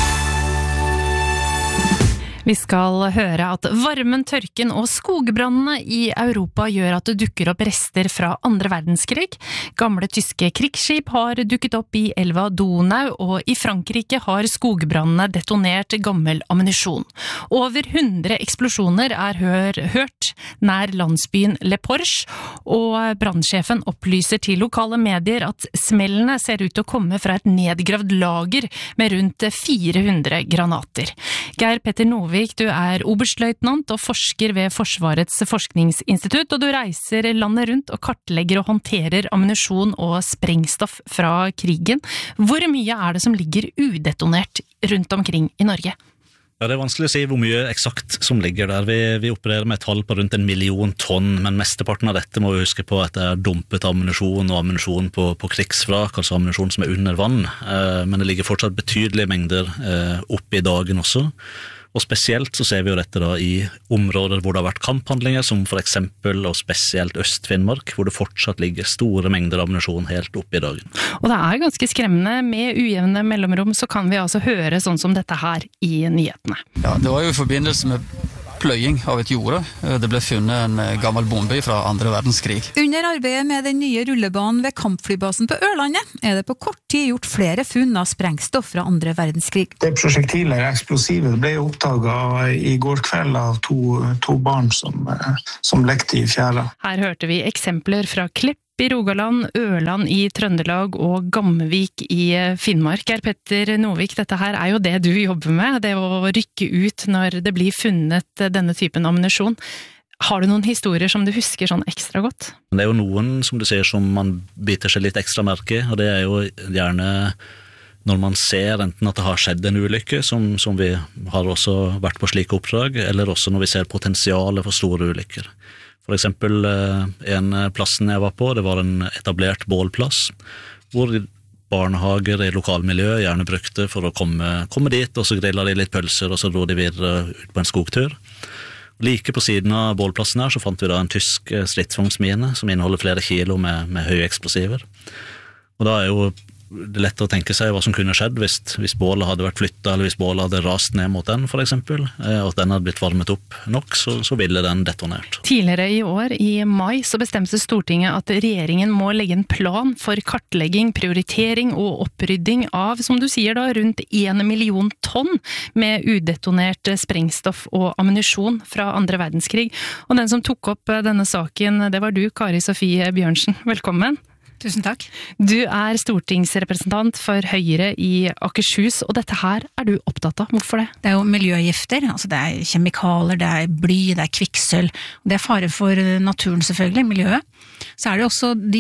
Vi skal høre at varmen, tørken og skogbrannene i Europa gjør at det dukker opp rester fra andre verdenskrig. Gamle tyske krigsskip har dukket opp i elva Donau, og i Frankrike har skogbrannene detonert gammel ammunisjon. Over hundre eksplosjoner er hør, hørt nær landsbyen Le Porche, og brannsjefen opplyser til lokale medier at smellene ser ut til å komme fra et nedgravd lager med rundt fire hundre granater. Geir Petter Novik, du er oberstløytnant og forsker ved Forsvarets forskningsinstitutt, og du reiser landet rundt og kartlegger og håndterer ammunisjon og sprengstoff fra krigen. Hvor mye er det som ligger udetonert rundt omkring i Norge? Ja, det er vanskelig å si hvor mye eksakt som ligger der. Vi, vi opererer med et tall på rundt en million tonn, men mesteparten av dette må vi huske på at det er dumpet ammunisjon og ammunisjon på, på krigsvrak, altså ammunisjon som er under vann. Eh, men det ligger fortsatt betydelige mengder eh, oppe i dagen også. Og spesielt så ser vi jo dette da i områder hvor det har vært kamphandlinger, som for eksempel og spesielt Øst-Finnmark, hvor det fortsatt ligger store mengder ammunisjon helt oppe i dagen. Og det er ganske skremmende. Med ujevne mellomrom så kan vi altså høre sånn som dette her i nyhetene. Ja, det var jo i forbindelse med pløying av et jorde. Det ble funnet en gammel bombe fra andre verdenskrig. Under arbeidet med den nye rullebanen ved kampflybasen på Ørlandet er det på kort tid gjort flere funn av sprengstoff fra andre verdenskrig. Det prosjektilet, eksplosivet, ble oppdaget i går kveld av to, to barn som, som lekte i fjæra. Her hørte vi eksempler fra Klepp i Rogaland, Ørland i Trøndelag og Gamvik i Finnmark. Geir Petter Novik, dette her er jo det du jobber med, det å rykke ut når det blir funnet denne typen ammunisjon. Har du noen historier som du husker sånn ekstra godt? Det er jo noen, som du ser, som man biter seg litt ekstra merke, og det er jo gjerne når man ser enten at det har skjedd en ulykke, som, som vi har også vært på slike oppdrag, eller også når vi ser potensialet for store ulykker. For eksempel en plassen jeg var på, det var en etablert bålplass, hvor barnehager i lokalmiljøet gjerne brukte for å komme, komme dit, og så grillet de litt pølser, og så dro de videre ut på en skogtur. Like på siden av bålplassen her så fant vi da en tysk stridsvognsmine som inneholder flere kilo med, med høye eksplosiver. Og da er jo det er lett å tenke seg hva som kunne skjedd hvis, hvis bålet hadde vært flyttet, eller hvis bålet hadde rast ned mot den, for eksempel, og at den hadde blitt varmet opp nok, så, så ville den detonert. Tidligere i år, i mai, så bestemte Stortinget at regjeringen må legge en plan for kartlegging, prioritering og opprydding av, som du sier da, rundt en million tonn med udetonert sprengstoff og ammunisjon fra andre verdenskrig. Og den som tok opp denne saken, det var du, Kari Sofie Bjørnsen. Velkommen. Tusen takk. Du er stortingsrepresentant for Høyre i Akershus, og dette her er du opptatt av. Hvorfor det? Det er jo miljøgifter, altså det er kjemikalier, det er bly, det er kvikksølv. Det er fare for naturen selvfølgelig, miljøet. Så er det også de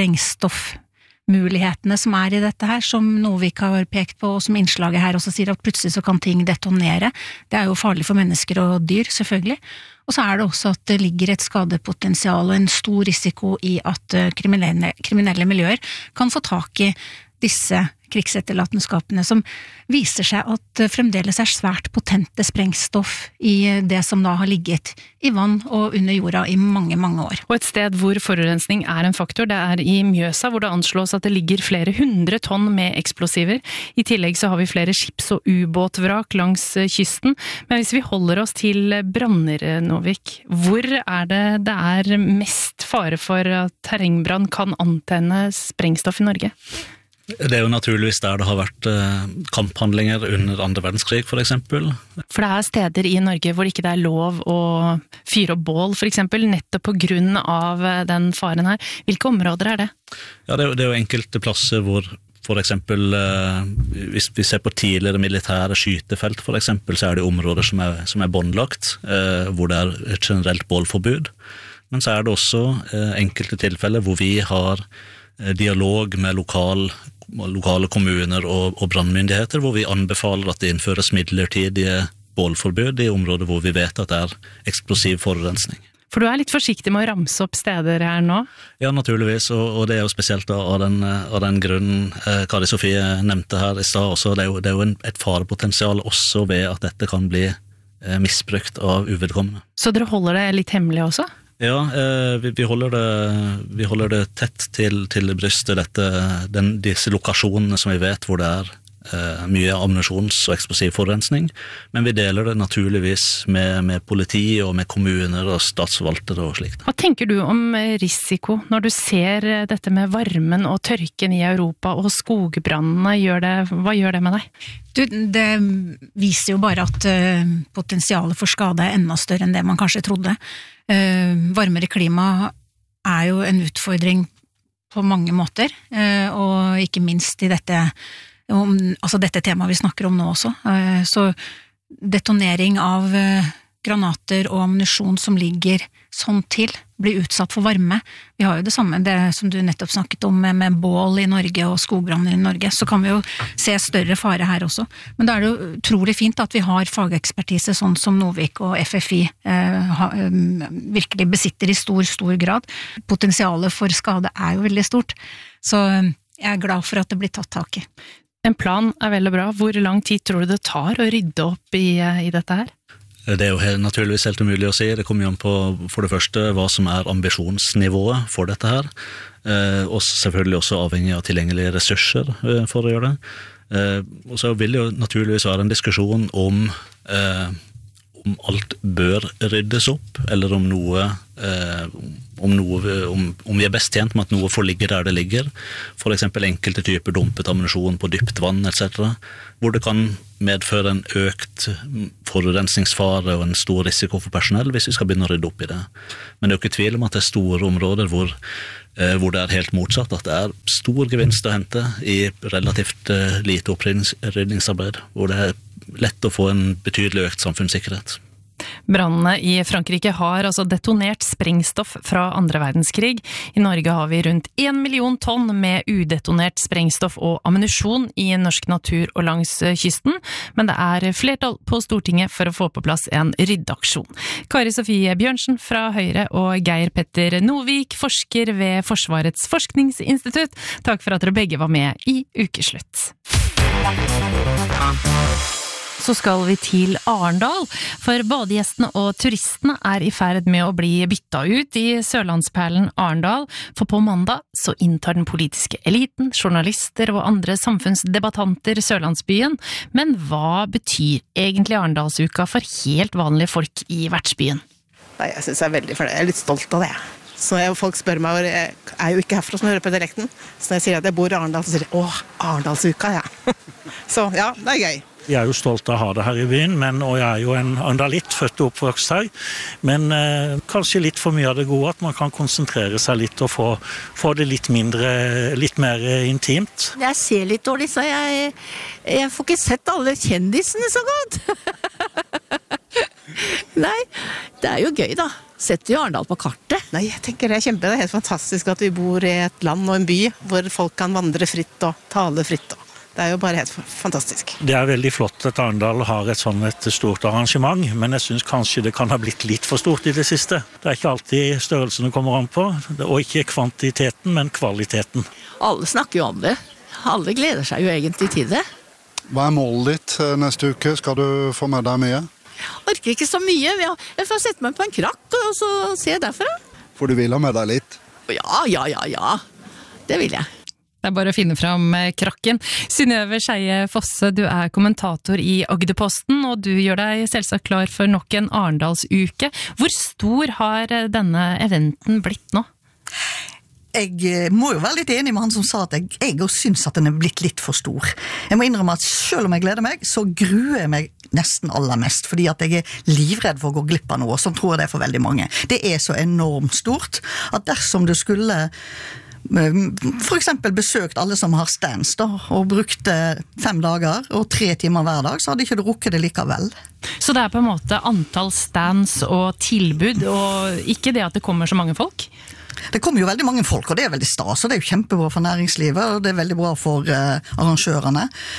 sprengstoffmulighetene som er i dette her, som Novik har pekt på, og som innslaget her også sier at plutselig så kan ting detonere. Det er jo farlig for mennesker og dyr, selvfølgelig. Og så er det også at det ligger et skadepotensial og en stor risiko i at kriminelle, kriminelle miljøer kan få tak i disse krigsetterlatenskapene som viser seg at fremdeles er svært potente sprengstoff i det som da har ligget i vann og under jorda i mange, mange år. Og et sted hvor forurensning er en faktor, det er i Mjøsa, hvor det anslås at det ligger flere hundre tonn med eksplosiver. I tillegg så har vi flere skips- og ubåtvrak langs kysten. Men hvis vi holder oss til branner, Novik, hvor er det det er mest fare for at terrengbrann kan antenne sprengstoff i Norge? Det er jo naturligvis der det har vært eh, kamphandlinger under andre verdenskrig, for eksempel. For det er steder i Norge hvor ikke det er lov å fyre opp bål, for eksempel, nettopp på grunn av den faren her. Hvilke områder er det? Ja, det er, det er jo enkelte plasser hvor, for eksempel, eh, hvis vi ser på tidligere militære skytefelt, for eksempel, så er det områder som er, som er båndlagt, eh, hvor det er et generelt bålforbud. Men så er det også eh, enkelte tilfeller hvor vi har dialog med lokal, lokale kommuner og, og brannmyndigheter, hvor vi anbefaler at det innføres midlertidige bålforbud i områder hvor vi vet at det er eksplosiv forurensning. For du er litt forsiktig med å ramse opp steder her nå? Ja, naturligvis, og, og det er jo spesielt da, av, den, av den grunnen eh, Kari Sofie nevnte her i stad også. Det er jo, det er jo en, et farepotensial også ved at dette kan bli eh, misbrukt av uvedkommende. Så dere holder det litt hemmelig også? Ja, eh, vi, vi, holder det, vi holder det tett til, til brystet, dette, den, disse lokasjonene som vi vet hvor det er Uh, mye ammunisjons- og eksplosiv forurensning, men vi deler det naturligvis med, med politi og med kommuner og statsforvaltere og slikt. Hva tenker du om risiko når du ser dette med varmen og tørken i Europa og skogbrannene? Gjør det, hva gjør det med deg? Du, det viser jo bare at uh, potensialet for skade er enda større enn det man kanskje trodde. Uh, varmere klima er jo en utfordring på mange måter, uh, og ikke minst i dette Om, altså dette temaet vi snakker om nå også. Så detonering av granater og ammunisjon som ligger sånn til, blir utsatt for varme. Vi har jo det samme, det som du nettopp snakket om med, med bål i Norge og skogbranner i Norge, så kan vi jo se større fare her også. Men da er det jo utrolig fint at vi har fagekspertise sånn som Novik og F F I eh, ha, eh, virkelig besitter i stor, stor grad. Potensialet for skade er jo veldig stort, så jeg er glad for at det blir tatt tak i. En plan er veldig bra. Hvor lang tid tror du det tar å rydde opp i, i dette her? Det er jo helt, naturligvis helt umulig å si. Det kommer jo an på, for det første, hva som er ambisjonsnivået for dette her. Eh, og selvfølgelig også avhengig av tilgjengelige ressurser eh, for å gjøre det. Eh, og så vil det jo naturligvis være en diskusjon om eh, om alt bør ryddes opp, eller om noe, eh, om, noe om, om vi er best tjent med at noe får ligge der det ligger, for eksempel enkelte typer dumpet ammunisjon på dypt vann, et cetera, hvor det kan medføre en økt forurensningsfare og en stor risiko for personell hvis vi skal begynne å rydde opp i det. Men det er jo ikke tvil om at det er store områder hvor, eh, hvor det er helt motsatt, at det er stor gevinst å hente i relativt eh, lite opprydningsarbeid, hvor det er lett å få en betydelig økt samfunnssikkerhet. Brannene i Frankrike har altså detonert sprengstoff fra andre verdenskrig. I Norge har vi rundt en million tonn med udetonert sprengstoff og ammunisjon i norsk natur og langs kysten, men det er flertall på Stortinget for å få på plass en ryddeaksjon. Kari Sofie Bjørnsen fra Høyre og Geir Petter Novik, forsker ved Forsvarets forskningsinstitutt. Takk for at dere begge var med i Ukeslutt. Så skal vi til Arendal, for badegjestene og turistene er i ferd med å bli bytta ut i Sørlandsperlen Arendal, for på mandag så inntar den politiske eliten, journalister og andre samfunnsdebattanter Sørlandsbyen. Men hva betyr egentlig Arendalsuka for helt vanlige folk i vertsbyen? Nei, jeg synes jeg er veldig fornøyd. Jeg er litt stolt av det. Så jeg, folk spør meg, jeg er jo ikke herfra som hører på dialekten, så når jeg sier at jeg bor i Arendal, så sier de, åh, Arendalsuka, ja. Så ja, det er gøy. Jeg er jo stolt av å ha det her i byen, men, og jeg er jo en andalitt, født og oppvokst her, men eh, kanskje litt for mye av det gode, at man kan konsentrere seg litt og få, få det litt mindre, litt mer intimt. Jeg ser litt dårlig, så jeg, jeg får ikke sett alle kjendisene så godt. Nei, det er jo gøy da. Setter jo Arendal på kartet. Nei, jeg tenker det er kjempe, det er helt fantastisk at vi bor i et land og en by hvor folk kan vandre fritt og tale fritt. Det er jo bare helt fantastisk. Det er veldig flott at Arendal har et sånn et stort arrangement, men jeg synes kanskje det kan ha blitt litt for stort i det siste. Det er ikke alltid størrelsen det kommer an på, og ikke kvantiteten, men kvaliteten. Alle snakker jo om det. Alle gleder seg jo egentlig til det. Hva er målet ditt neste uke? Skal du få med deg mye? Jeg orker ikke så mye. Jeg får sette meg på en krakk, og så se derfra. For du vil ha med deg litt? Ja, ja, ja, ja. Det vil jeg. Det er bare å finne fram krakken. Synnøve Skeie Fosse, du er kommentator i Agderposten, og du gjør deg selvsagt klar for nok en Arendalsuke. Hvor stor har denne eventen blitt nå? Jeg må jo være litt enig med han som sa at jeg, jeg også synes at den er blitt litt for stor. Jeg må innrømme at selv om jeg gleder meg, så gruer jeg meg nesten aller mest, fordi at jeg er livredd for å gå glipp av noe, som tror jeg det er for veldig mange. Det er så enormt stort, at dersom du skulle for eksempel besøkt alle som har stands da, og brukte fem dager og tre timer hver dag, så hadde ikke du rukket det likevel. Så det er på en måte antall stands og tilbud, og ikke det at det kommer så mange folk? Det kommer jo veldig mange folk, og det er veldig stas, og det er jo kjempebra for næringslivet, og det er veldig bra for uh, arrangørene.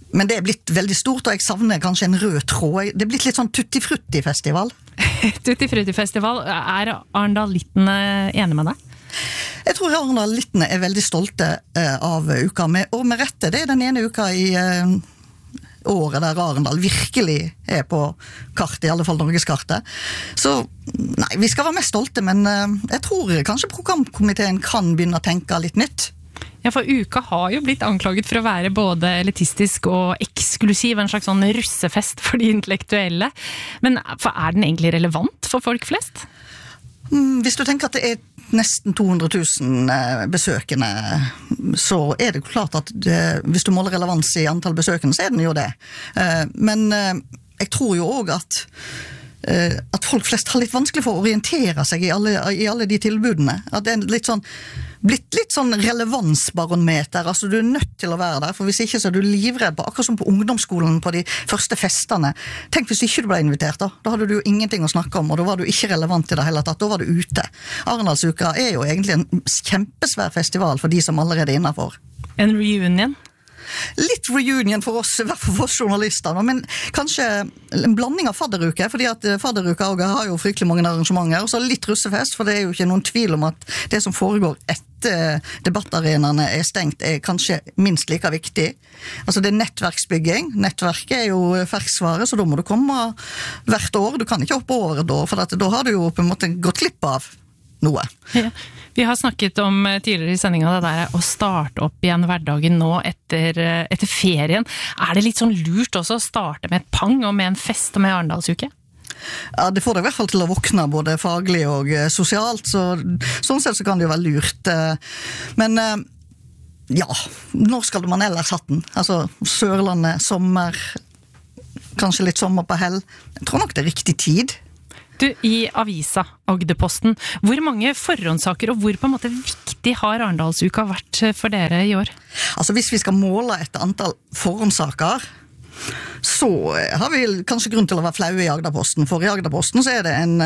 Men det er blitt veldig stort, og jeg savner kanskje en rød tråd. Det er blitt litt sånn tutti-frutti-festival. Tutti-frutti-festival. Er arendalittene enige med deg? Jeg tror arendalittene er veldig stolte uh, av uka, med, og med rette. Det er den ene uka i uh, året der Arendal virkelig er på kartet, i alle fall Norgeskartet. Så nei, vi skal være mest stolte, men uh, jeg tror kanskje programkomiteen kan begynne å tenke litt nytt. Ja, for uka har jo blitt anklaget for å være både elitistisk og eksklusiv, en slags sånn russefest for de intellektuelle. Men for er den egentlig relevant for folk flest? Mm, hvis du tenker at det er nesten to hundre tusen besøkende, så er det klart at det, hvis du måler relevans i antall besøkende, så er den jo det. Men jeg tror jo også at at folk flest har litt vanskelig for å orientere seg i alle, i alle de tilbudene. At det er litt sånn, blitt litt sånn relevansbarometer, altså du er nødt til å være der, for hvis ikke så er du livredd på, akkurat som på ungdomsskolen på de første festene. Tenk hvis ikke du ble invitert da, da hadde du jo ingenting å snakke om, og da var du ikke relevant i det hele tatt, da var du ute. Arendalsuka er jo egentlig en kjempesvær festival for de som allerede er innenfor. En reunion? Litt reunion for oss, i hvert fall for oss journalister, men kanskje en blanding av fadderuke, fordi at fadderuka har jo fryktelig mange arrangementer, og så litt russefest, for det er jo ikke noen tvil om at det som foregår etter debattarenaene er stengt, er kanskje minst like viktig. Altså det er nettverksbygging, nettverket er jo ferskvare, så da må du komme hvert år, du kan ikke hoppe over et år, for at da har du jo på en måte gått klipp av noe. Ja. Vi har snakket om tidligere i sendingen det der å starte opp igjen hverdagen nå etter, etter ferien. Er det litt sånn lurt også å starte med et pang og med en fest og med Arendalsuke? Ja, det får deg i hvert fall til å våkne både faglig og sosialt, så sånn sett så kan det jo være lurt. Men ja, når skal man ellers hatt den? Altså Sørlandet, sommer, kanskje litt sommer på hell. Jeg tror nok det er riktig tid. Du, i avisa Agderposten, hvor mange forhåndssaker og hvor på en måte viktig har Arendalsuka vært for dere i år? Altså hvis vi skal måle et antall forhåndssaker, så har vi kanskje grunn til å være flaue i Agderposten, for i Agderposten så er det en,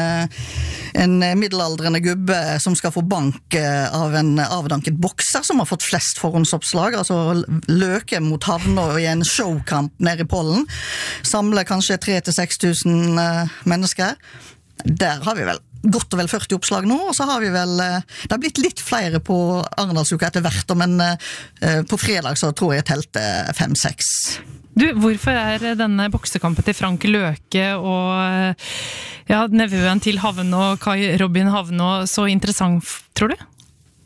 en middelaldrende gubbe som skal få bank av en avdanket bokser som har fått flest forhåndsoppslag, altså løke mot havna i en showkamp nede i Pollen, samler kanskje tre til seks tusen mennesker. Der har vi vel godt og vel førti oppslag nå, og så har vi vel, det har blitt litt flere på Arendalsuka etter hvert, men på fredag så tror jeg telte fem-seks. Du, hvorfor er denne boksekampen til Frank Løke og ja, nevøen til Havnå, Kai Robin Havnå, så interessant, tror du?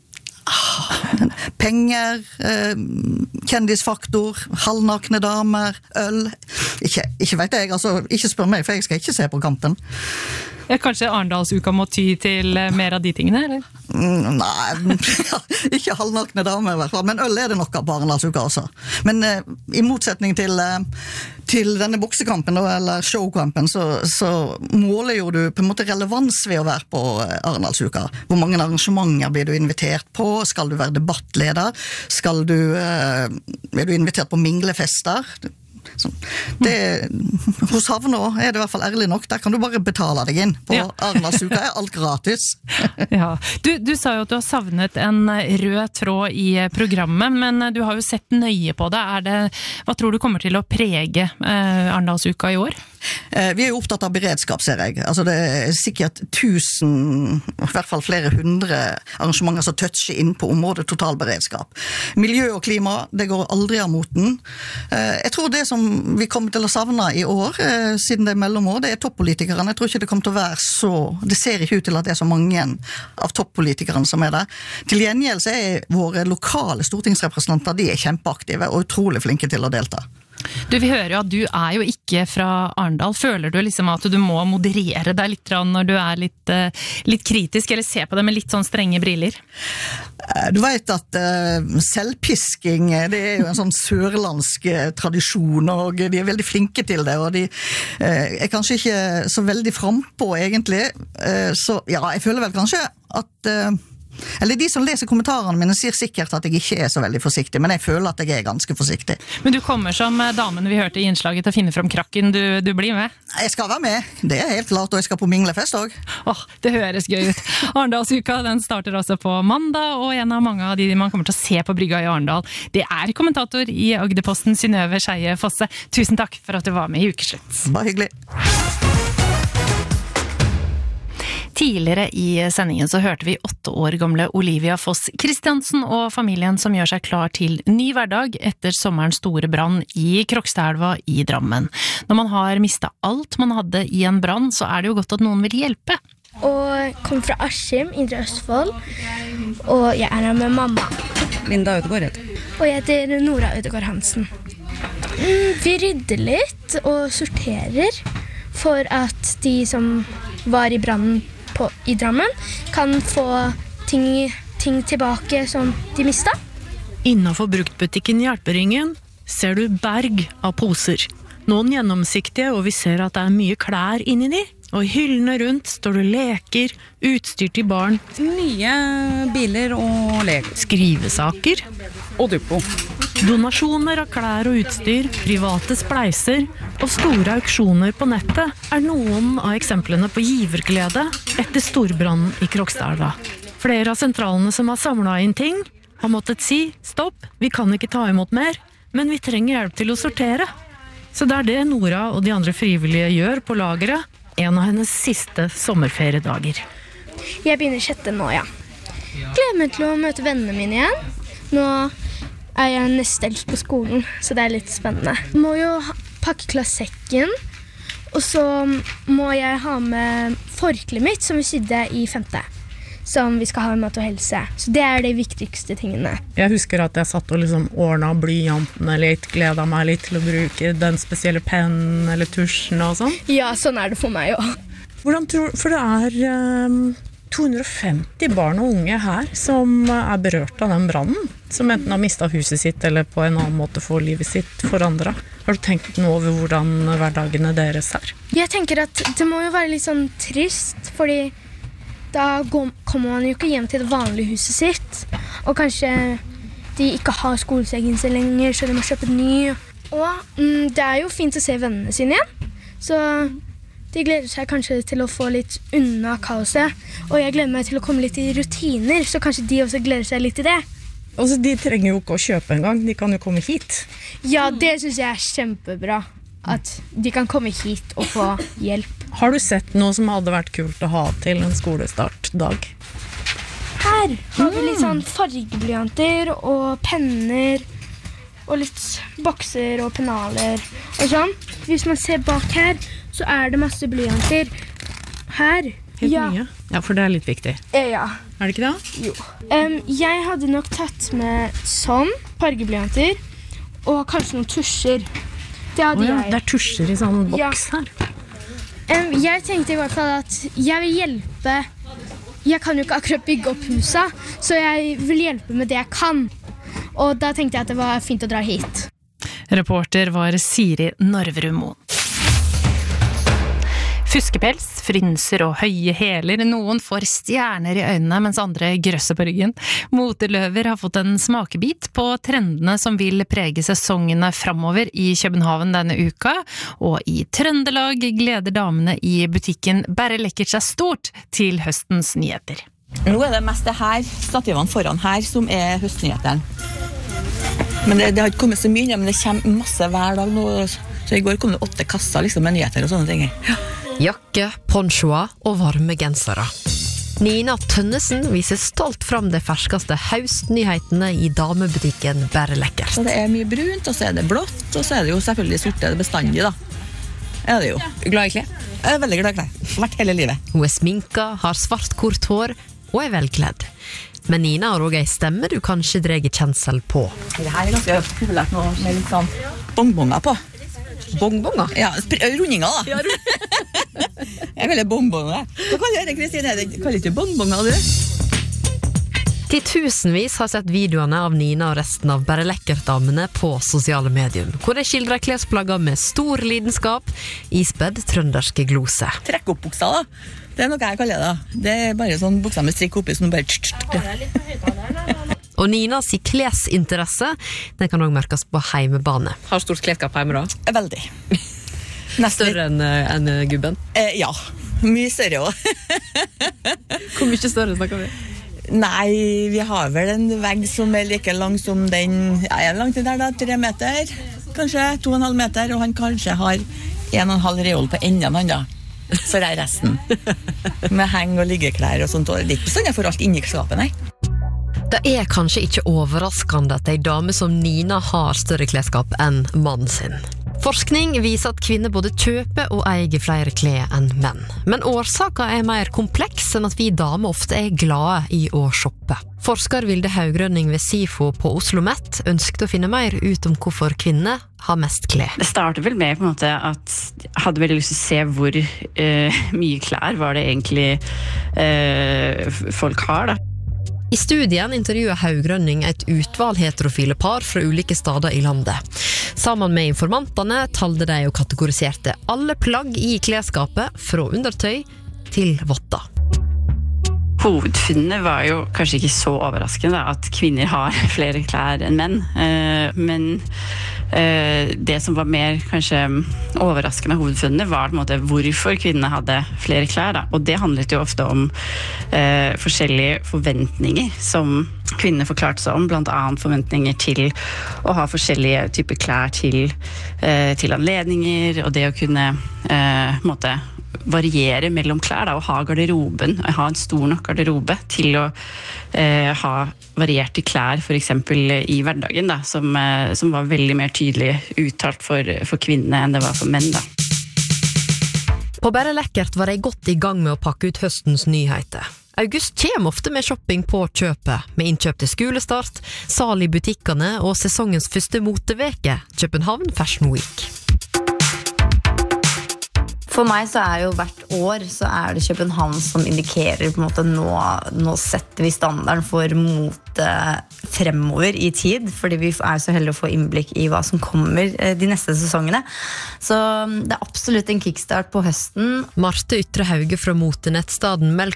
Penger, eh, kjendisfaktor, halvnakne damer, øl, ikke, ikke vet jeg, altså ikke spør meg, for jeg skal ikke se på kampen. Ja, kanskje Arendalsuka må ty til mer av de tingene, eller? Mm, nei, ikke halvnakne damer i hvert fall, men øl er det nok på Arendalsuka også. Men eh, i motsetning til, eh, til denne boksekampen, eller showkampen, så, så måler jo du på en måte relevans ved å være på Arendalsuka. Hvor mange arrangementer blir du invitert på? Skal du være debattleder? Skal du, eh, er du invitert på minglefester? Så det, hos Havnå er det i hvert fall ærlig nok, der kan du bare betale deg inn. På ja. Arendalsuka er alt gratis. Ja. Du, du sa jo at du har savnet en rød tråd i programmet, men du har jo sett nøye på det. Er det hva tror du kommer til å prege eh, Arendalsuka i år? Eh, vi er jo opptatt av beredskap, ser jeg. Altså det er sikkert tusen, i hvert fall flere hundre arrangementer som toucher inn på området totalberedskap. Miljø og klima, det går aldri av moten. Eh, jeg tror det som vi kommer til å savne i år, eh, siden det er mellomår, det er toppolitikerne. Jeg tror ikke det kommer til å være så, det ser ikke ut til at det er så mange av toppolitikerne som er der. Til gjengjeld så er våre lokale stortingsrepresentanter, de er kjempeaktive og utrolig flinke til å delta. Du, vi hører jo at du er jo ikke fra Arendal. Føler du liksom at du må moderere deg litt når du er litt, litt kritisk, eller se på det med litt sånn strenge briller? Du vet at uh, selvpisking, det er jo en sånn sørlandsk tradisjon, og de er veldig flinke til det, og de uh, er kanskje ikke så veldig frempå egentlig. Uh, så ja, jeg føler vel kanskje at uh, Eller de som leser kommentarene mine sier sikkert at jeg ikke er så veldig forsiktig, men jeg føler at jeg er ganske forsiktig. Men du kommer som damen vi hørte i innslaget til å finne fram krakken, du, du blir med? Jeg skal være med, det er helt klart, og jeg skal på minglefest også. Åh, det høres gøy ut. Arendalsuka, den starter også på mandag, og en av mange av de man kommer til å se på brygga i Arendal, det er kommentator i Agderposten, Synnøve Skeie Fosse. Tusen takk for at du var med i Ukeslutt. Bare hyggelig. Tidligere i sendingen så hørte vi åtte år gamle Olivia Foss Kristiansen og familien som gjør seg klar til ny hverdag etter sommerens store brann i Krokstadelva i Drammen. Når man har mistet alt man hadde i en brann, så er det jo godt at noen vil hjelpe. Og kom fra Askim, Indre Østfold, og jeg er her med mamma. Linda Ødegård. Og jeg heter Nora Ødegård Hansen. Vi rydder litt og sorterer for at de som var i brannen på, i Drammen kan få ting, ting tilbake som de mistet. Innenfor bruktbutikken Hjelperingen ser du berg av poser. Noen gjennomsiktige, og vi ser at det er mye klær inni de. Og i hyllene rundt står det leker, utstyr til barn. Mye biler og leker. Skrivesaker. Og duppo. Donasjoner av klær og utstyr, private spleiser og store auksjoner på nettet er noen av eksemplene på giverglede etter storbrannen i Krokstadelva. Flere av sentralene som har samlet inn ting har måttet si stopp, vi kan ikke ta imot mer, men vi trenger hjelp til å sortere. Så det er det Nora og de andre frivillige gjør på lageret, en av hennes siste sommerferiedager. Jeg begynner sjette nå, ja. Gleder meg til å møte vennene mine igjen. Nå er jeg neste eldst på skolen, så det er litt spennende. Jeg må jo pakke klassekken, og så må jeg ha med forkleet mitt som vi sydde i femte, som vi skal ha med mat og helse. Så det er de viktigste tingene. Jeg husker at jeg satt og liksom ordnet blyantene litt, gledet meg litt til å bruke den spesielle pennen eller tusjen og sånn. Ja, sånn er det for meg også. Hvordan tror du, for det er um, to hundre og femti barn og unge her som er berørt av den brannen, som enten har mistet huset sitt eller på en annen måte får livet sitt forandret. Har du tenkt nå over hvordan hverdagene deres er? Jeg tenker at det må jo være litt sånn trist, fordi da går, kommer man jo ikke hjem til det vanlige huset sitt, og kanskje de ikke har skolesekken sin lenger, så de må kjøpe en ny. Og mm, det er jo fint å se vennene sine igjen, så de gleder seg kanskje til å få litt unna kaoset, og jeg gleder meg til å komme litt i rutiner, så kanskje de også gleder seg litt i det. Altså, de trenger jo ikke å kjøpe en gang, de kan jo komme hit. Ja, det synes jeg er kjempebra, at de kan komme hit og få hjelp. Har du sett noe som hadde vært kult å ha til en skolestartdag? Her har vi litt sånn fargeblyanter og penner, og litt bokser og pennaler og sånn. Hvis man ser bak her, så er det masse blyanter. Her. Helt ja. mye? Ja, for det er litt viktig. Eh, ja. Er det ikke det? Jo. Um, jeg hadde nok tatt med sånn, fargeblyanter, og kanskje noen tusjer. Det hadde oh, ja. jeg. Det er tusjer i sånn boks ja. her. Um, jeg tenkte i hvert fall at jeg vil hjelpe. Jeg kan jo ikke akkurat bygge opp huset, så jeg vil hjelpe med det jeg kan. Og da tenkte jeg at det var fint å dra hit. Reporter var Siri Norverum Moen. Fuskepels, frynser og høye hæler. Noen får stjerner i øynene, mens andre grøsser på ryggen. Moteløver har fått en smakebit på trendene som vil prege sesongene fremover i København denne uka. Og i Trøndelag gleder damene i butikken Bare Lekkert seg stort til høstens nyheter. Nå er det mest det her, stativene foran her, som er høstnyhetene. Men det, det har ikke kommet så mye, men det kommer masse hver dag nå. Så i går kom det åtte kasser liksom, med nyheter og sånne ting. Ja. Jakke, ponchoer og varme gensere. Nina Tønnesen viser stolt fram de ferskeste høstnyhetene i damebutikken Bare Lekkert. Så det er mye brunt, og så er det blått, og så er det jo selvfølgelig sorte bestandig da. Er det jo. Glad i klær? Jeg er veldig glad i klær. Vært hele livet. Hun er sminka, har svart kort hår og er velkledd. Men Nina har også en stemme du kanskje dreger kjensel på. Det her er ganske populært nå med litt sånn bongbonger på. Bongbonger? Ja, rundinger da. Ja, jeg vil ha bongbonger. Hva kaller jeg det, Kristine? Kaller ikke bongbonger, du? Titusenvis har sett videoene av Nina og resten av Bare Lekkert-damene på sosiale medium, hvor de skildrer klesplagger med stor lidenskap, ispedd trønderske glose. Trekk opp buksa da, det er noe jeg kaller det. Det er bare sånn buksa med strikk oppi som bare... Og Ninas klesinteresse, den kan også merkes på heimebane. Har stort klesskap hjemme da? Veldig. Større enn en gubben? Eh, ja, mye større også. Hvor mye større snakker vi? Nei, vi har vel en vegg som er like lang som den, ja, er langt der da, tre meter, kanskje to og en halv meter, og han kanskje har en og en halv reol på enden han da, så det er resten. Med heng og liggeklær og sånt, og det er ikke sånn jeg får alt inni skapet, nei. Det er kanskje ikke overraskende at en dame som Nina har større klesskap enn mannen sin. Forskning viser at kvinner både kjøper og eier flere klær enn menn. Men årsaken er mer kompleks enn at vi damer ofte er glade i å shoppe. Forsker Vilde Haugrønning ved SIFO på Oslo Met ønsket å finne mer ut om hvorfor kvinner har mest klær. Det startet vel med på en måte at jeg hadde veldig lyst til å se hvor uh, mye klær var det egentlig uh, folk har da. I studien intervjuet Haugrønning et utvalg heterofile par fra ulike steder i landet. Sammen med informantene talte de og kategoriserte alle plagg i klesskapet fra undertøy til votter. Hovedfunnet var jo kanskje ikke så overraskende da, at kvinner har flere klær enn menn, uh, men uh, det som var mer kanskje overraskende hovedfunnet var på en måte hvorfor kvinnene hadde flere klær da. Og det handlet jo ofte om uh, forskjellige forventninger som kvinner forklarte seg om, blant annet forventninger til å ha forskjellige typer klær til, uh, til anledninger, og det å kunne uh, måte, variere mellom klær da, og ha garderoben, ha en stor nok garderobe til å eh, ha varierte klær for eksempel i hverdagen da, som, eh, som var veldig mer tydelig uttalt for, for kvinnene enn det var for menn da. På Bare Lekkert var de godt i gang med å pakke ut høstens nyheter. August kommer ofte med shopping på kjøpet, med innkjøp til skolestart, sal i butikkene og sesongens første moteveke, København Fashion Week. For meg så er jo hvert år så er det København som indikerer på en måte nå, nå setter vi standarden for mote fremover i tid, fordi vi er så heldige å få innblikk i hva som kommer de neste sesongene. Så det er absolutt en kickstart på høsten. Marte Ytre Hauge fra motenettstaden Melk